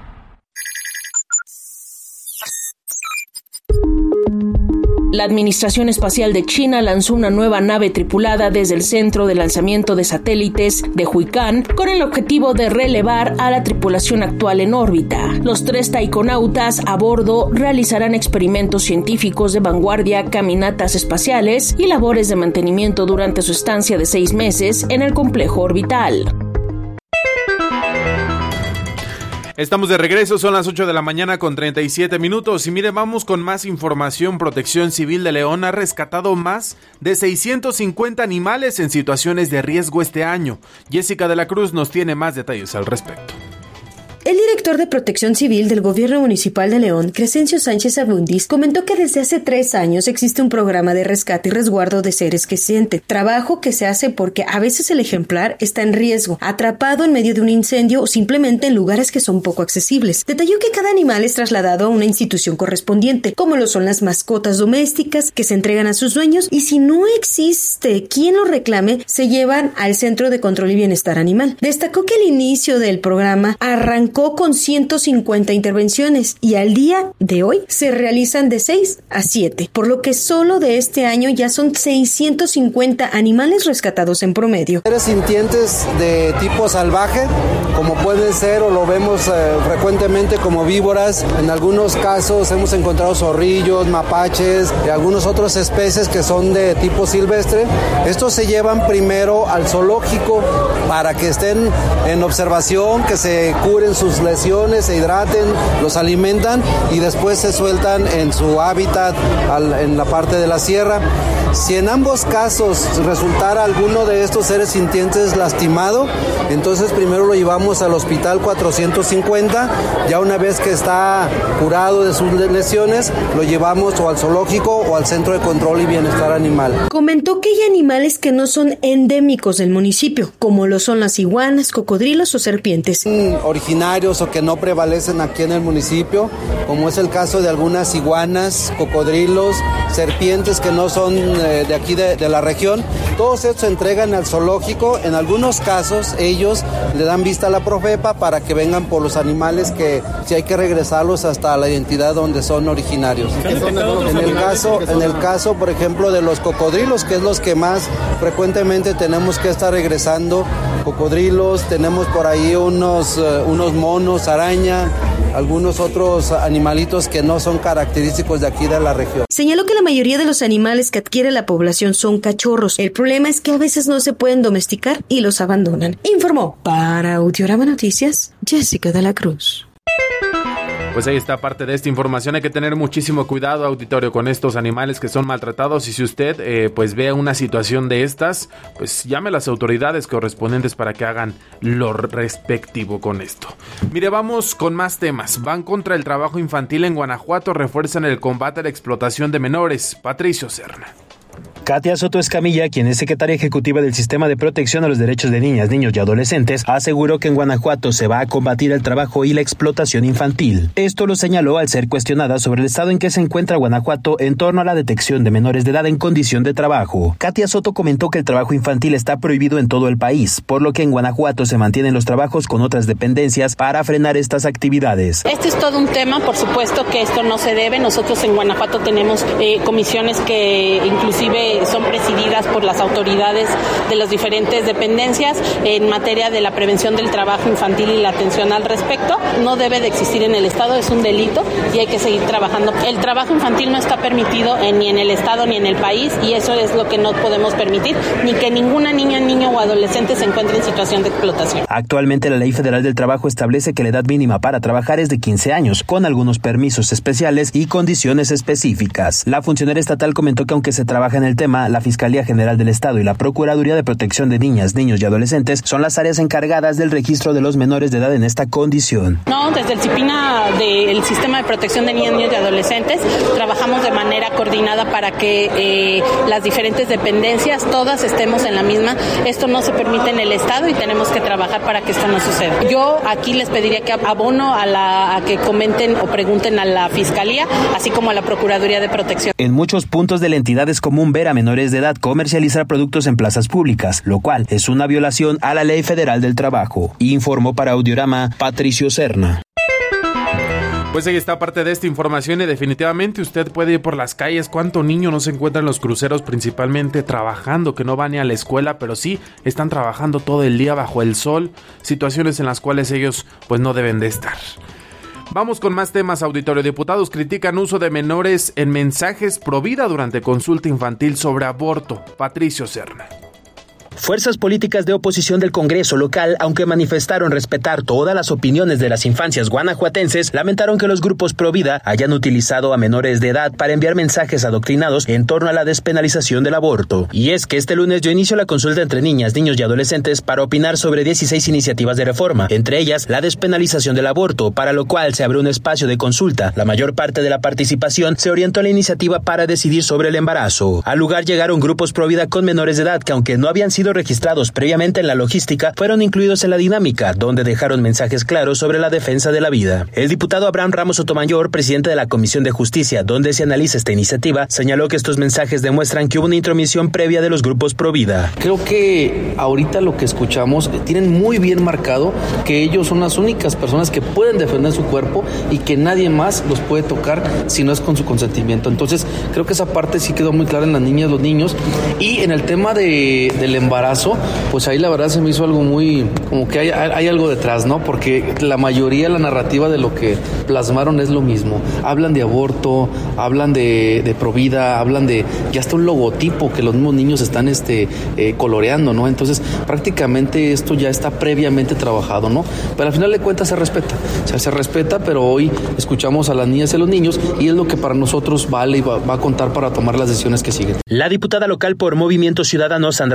La Administración Espacial de China lanzó una nueva nave tripulada desde el Centro de Lanzamiento de Satélites de Huicán con el objetivo de relevar a la tripulación actual en órbita. Los 3 taikonautas a bordo realizarán experimentos científicos de vanguardia, caminatas espaciales y labores de mantenimiento durante su estancia de 6 meses en el complejo orbital. Estamos de regreso, son las 8 de la mañana con 37 minutos y mire, vamos con más información. Protección Civil de León ha rescatado más de 650 animales en situaciones de riesgo este año. Jessica de la Cruz nos tiene más detalles al respecto. El director de Protección Civil del Gobierno Municipal de León, Crescencio Sánchez Abundis, comentó que desde hace 3 años existe un programa de rescate y resguardo de seres que sienten, trabajo que se hace porque a veces el ejemplar está en riesgo, atrapado en medio de un incendio o simplemente en lugares que son poco accesibles. Detalló que cada animal es trasladado a una institución correspondiente, como lo son las mascotas domésticas, que se entregan a sus dueños y si no existe quien lo reclame, se llevan al Centro de Control y Bienestar Animal. Destacó que el inicio del programa arrancó con 150 intervenciones y al día de hoy se realizan de 6 a 7, por lo que solo de este año ya son 650 animales rescatados en promedio. Seres sintientes de tipo salvaje, como pueden ser o lo vemos frecuentemente como víboras. En algunos casos hemos encontrado zorrillos, mapaches y algunas otras especies que son de tipo silvestre. Estos se llevan primero al zoológico para que estén en observación, que se curen sus lesiones, se hidraten, los alimentan y después se sueltan en su hábitat en la parte de la sierra. Si en ambos casos resultara alguno de estos seres sintientes lastimado, entonces primero lo llevamos al hospital 450, ya una vez que está curado de sus lesiones, lo llevamos o al zoológico o al Centro de Control y Bienestar Animal. Comentó que hay animales que no son endémicos del municipio, como lo son las iguanas, cocodrilos o serpientes. Original originarios o que no prevalecen aquí en el municipio, como es el caso de algunas iguanas, cocodrilos, serpientes que no son de aquí de la región. Todos estos se entregan al zoológico. En algunos casos ellos le dan vista a la Profepa para que vengan por los animales que si hay que regresarlos hasta la entidad donde son originarios. En el caso, por ejemplo, de los cocodrilos, que es los que más frecuentemente tenemos que estar regresando, cocodrilos, tenemos por ahí unos monos, araña, algunos otros animalitos que no son característicos de aquí de la región. Señaló que la mayoría de los animales que adquiere la población son cachorros. El problema es que a veces no se pueden domesticar y los abandonan. Informó para Audiorama Noticias, Jessica de la Cruz. Pues ahí está parte de esta información. Hay que tener muchísimo cuidado, auditorio, con estos animales que son maltratados. Y si usted pues ve una situación de estas, pues llame a las autoridades correspondientes para que hagan lo respectivo con esto. Mire, vamos con más temas. Van contra el trabajo infantil en Guanajuato, refuerzan el combate a la explotación de menores. Patricio Serna. Katia Soto Escamilla, quien es secretaria ejecutiva del Sistema de Protección a los Derechos de Niñas, Niños y Adolescentes, aseguró que en Guanajuato se va a combatir el trabajo y la explotación infantil. Esto lo señaló al ser cuestionada sobre el estado en que se encuentra Guanajuato en torno a la detección de menores de edad en condición de trabajo. Katia Soto comentó que el trabajo infantil está prohibido en todo el país, por lo que en Guanajuato se mantienen los trabajos con otras dependencias para frenar estas actividades. Este es todo un tema, por supuesto que esto no se debe. Nosotros en Guanajuato tenemos comisiones que inclusive son presididas por las autoridades de las diferentes dependencias en materia de la prevención del trabajo infantil y la atención al respecto. No debe de existir en el Estado, es un delito y hay que seguir trabajando. El trabajo infantil no está permitido ni en el Estado ni en el país y eso es lo que no podemos permitir, ni que ninguna niña, niño o adolescente se encuentre en situación de explotación. Actualmente la Ley Federal del Trabajo establece que la edad mínima para trabajar es de 15 años, con algunos permisos especiales y condiciones específicas. La funcionaria estatal comentó que aunque se trabaja en el tema, la Fiscalía General del Estado y la Procuraduría de Protección de Niñas, Niños y Adolescentes son las áreas encargadas del registro de los menores de edad en esta condición. No, desde el CIPINA, del Sistema de Protección de Niñas, Niños y Adolescentes, trabajamos de manera coordinada para que las diferentes dependencias, todas estemos en la misma. Esto no se permite en el Estado y tenemos que trabajar para que esto no suceda. Yo aquí les pediría que abono a que comenten o pregunten a la Fiscalía, así como a la Procuraduría de Protección. En muchos puntos de la entidad es común ver a menores de edad comercializar productos en plazas públicas, lo cual es una violación a la Ley Federal del Trabajo. Informó para Audiorama Patricio Serna. Pues ahí está parte de esta información y definitivamente usted puede ir por las calles. ¿Cuánto niño no se encuentra en los cruceros principalmente trabajando, que no van ni a la escuela, pero sí están trabajando todo el día bajo el sol? Situaciones en las cuales ellos pues no deben de estar. Vamos con más temas, auditorio. Diputados critican uso de menores en mensajes pro vida durante consulta infantil sobre aborto. Patricio Serna. Fuerzas políticas de oposición del Congreso local, aunque manifestaron respetar todas las opiniones de las infancias guanajuatenses, lamentaron que los grupos pro vida hayan utilizado a menores de edad para enviar mensajes adoctrinados en torno a la despenalización del aborto. Y es que este lunes dio inicio la consulta entre niñas, niños y adolescentes para opinar sobre 16 iniciativas de reforma, entre ellas la despenalización del aborto, para lo cual se abrió un espacio de consulta. La mayor parte de la participación se orientó a la iniciativa para decidir sobre el embarazo. Al lugar llegaron grupos pro vida con menores de edad que, aunque no habían sido registrados previamente en la logística, fueron incluidos en la dinámica, donde dejaron mensajes claros sobre la defensa de la vida. El diputado Abraham Ramos Sotomayor, presidente de la Comisión de Justicia, donde se analiza esta iniciativa, señaló que estos mensajes demuestran que hubo una intromisión previa de los grupos pro vida. Creo que ahorita lo que escuchamos tienen muy bien marcado que ellos son las únicas personas que pueden defender su cuerpo y que nadie más los puede tocar si no es con su consentimiento. Entonces, creo que esa parte sí quedó muy clara en las niñas, los niños. Y en el tema del embarazo, pues ahí la verdad se me hizo algo muy, como que hay algo detrás, ¿no? Porque la mayoría, la narrativa de lo que plasmaron es lo mismo. Hablan de aborto, hablan de provida, hablan de ya hasta un logotipo que los mismos niños están coloreando, ¿no? Entonces, prácticamente esto ya está previamente trabajado, ¿no? Pero al final de cuentas se respeta. O sea, se respeta, pero hoy escuchamos a las niñas y a los niños y es lo que para nosotros vale y va a contar para tomar las decisiones que siguen. La diputada local por Movimiento Ciudadano, Sandra Pedrosa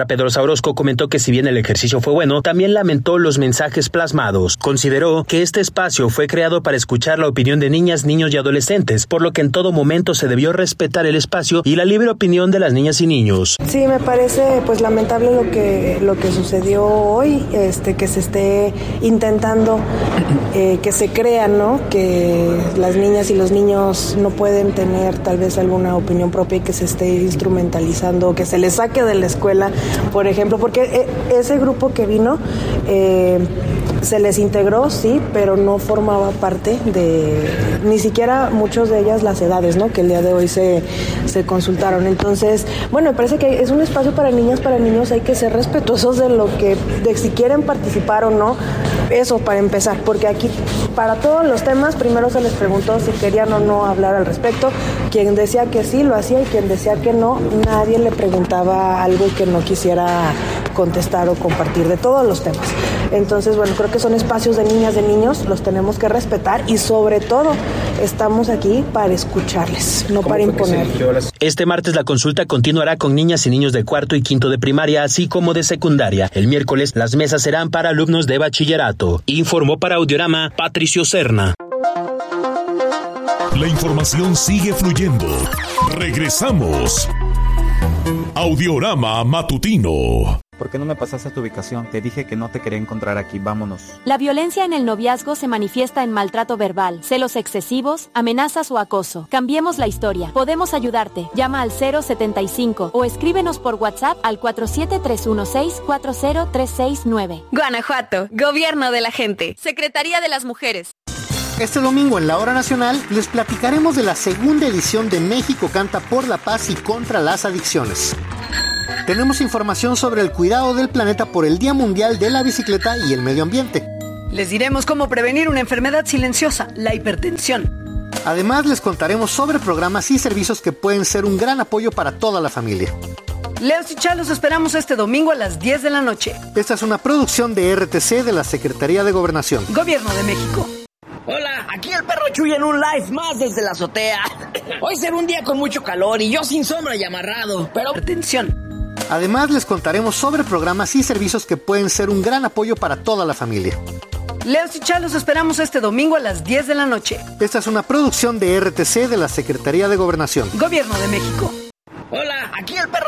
Orozco comentó que si bien el ejercicio fue bueno, también lamentó los mensajes plasmados. Consideró que este espacio fue creado para escuchar la opinión de niñas, niños y adolescentes, por lo que en todo momento se debió respetar el espacio y la libre opinión de las niñas y niños. Sí, me parece pues lamentable lo que sucedió hoy, que se esté intentando que se crea, ¿no?, que las niñas y los niños no pueden tener tal vez alguna opinión propia y que se esté instrumentalizando, que se les saque de la escuela, por ejemplo, porque ese grupo que vino se les integró, sí, pero no formaba parte de, ni siquiera muchos de ellas las edades, ¿no?, que el día de hoy se consultaron. Entonces, bueno, me parece que es un espacio para niñas, para niños, hay que ser respetuosos de si quieren participar o no, eso para empezar, porque aquí para todos los temas primero se les preguntó si querían o no hablar al respecto. Quien decía que sí lo hacía y quien decía que no, nadie le preguntaba algo que no quisiera contestar o compartir de todos los temas. Entonces, bueno, creo que son espacios de niñas, de niños, los tenemos que respetar y sobre todo estamos aquí para escucharles, no para imponer. Este martes la consulta continuará con niñas y niños de cuarto y quinto de primaria, así como de secundaria. El miércoles las mesas serán para alumnos de bachillerato. Informó para Audiorama Patricio Serna. La información sigue fluyendo. Regresamos. Audiorama Matutino. ¿Por qué no me pasaste tu ubicación? Te dije que no te quería encontrar aquí, vámonos. La violencia en el noviazgo se manifiesta en maltrato verbal, celos excesivos, amenazas o acoso. Cambiemos la historia. Podemos ayudarte. Llama al 075 o escríbenos por WhatsApp al 47316-40369. Guanajuato, Gobierno de la Gente, Secretaría de las Mujeres. Este domingo en la Hora Nacional les platicaremos de la segunda edición de México Canta por la Paz y contra las Adicciones. Tenemos información sobre el cuidado del planeta por el Día Mundial de la Bicicleta y el Medio Ambiente. Les diremos cómo prevenir una enfermedad silenciosa, la hipertensión. Además, les contaremos sobre programas y servicios que pueden ser un gran apoyo para toda la familia. Leos y Chá, los esperamos este domingo a las 10 de la noche. Esta es una producción de RTC de la Secretaría de Gobernación. Gobierno de México. Hola, aquí el perro Chuy en un live más desde la azotea. Hoy será un día con mucho calor y yo sin sombra y amarrado, pero... Atención. Además, les contaremos sobre programas y servicios que pueden ser un gran apoyo para toda la familia. Leos y Chá, los esperamos este domingo a las 10 de la noche. Esta es una producción de RTC de la Secretaría de Gobernación. Gobierno de México. Hola, aquí el perro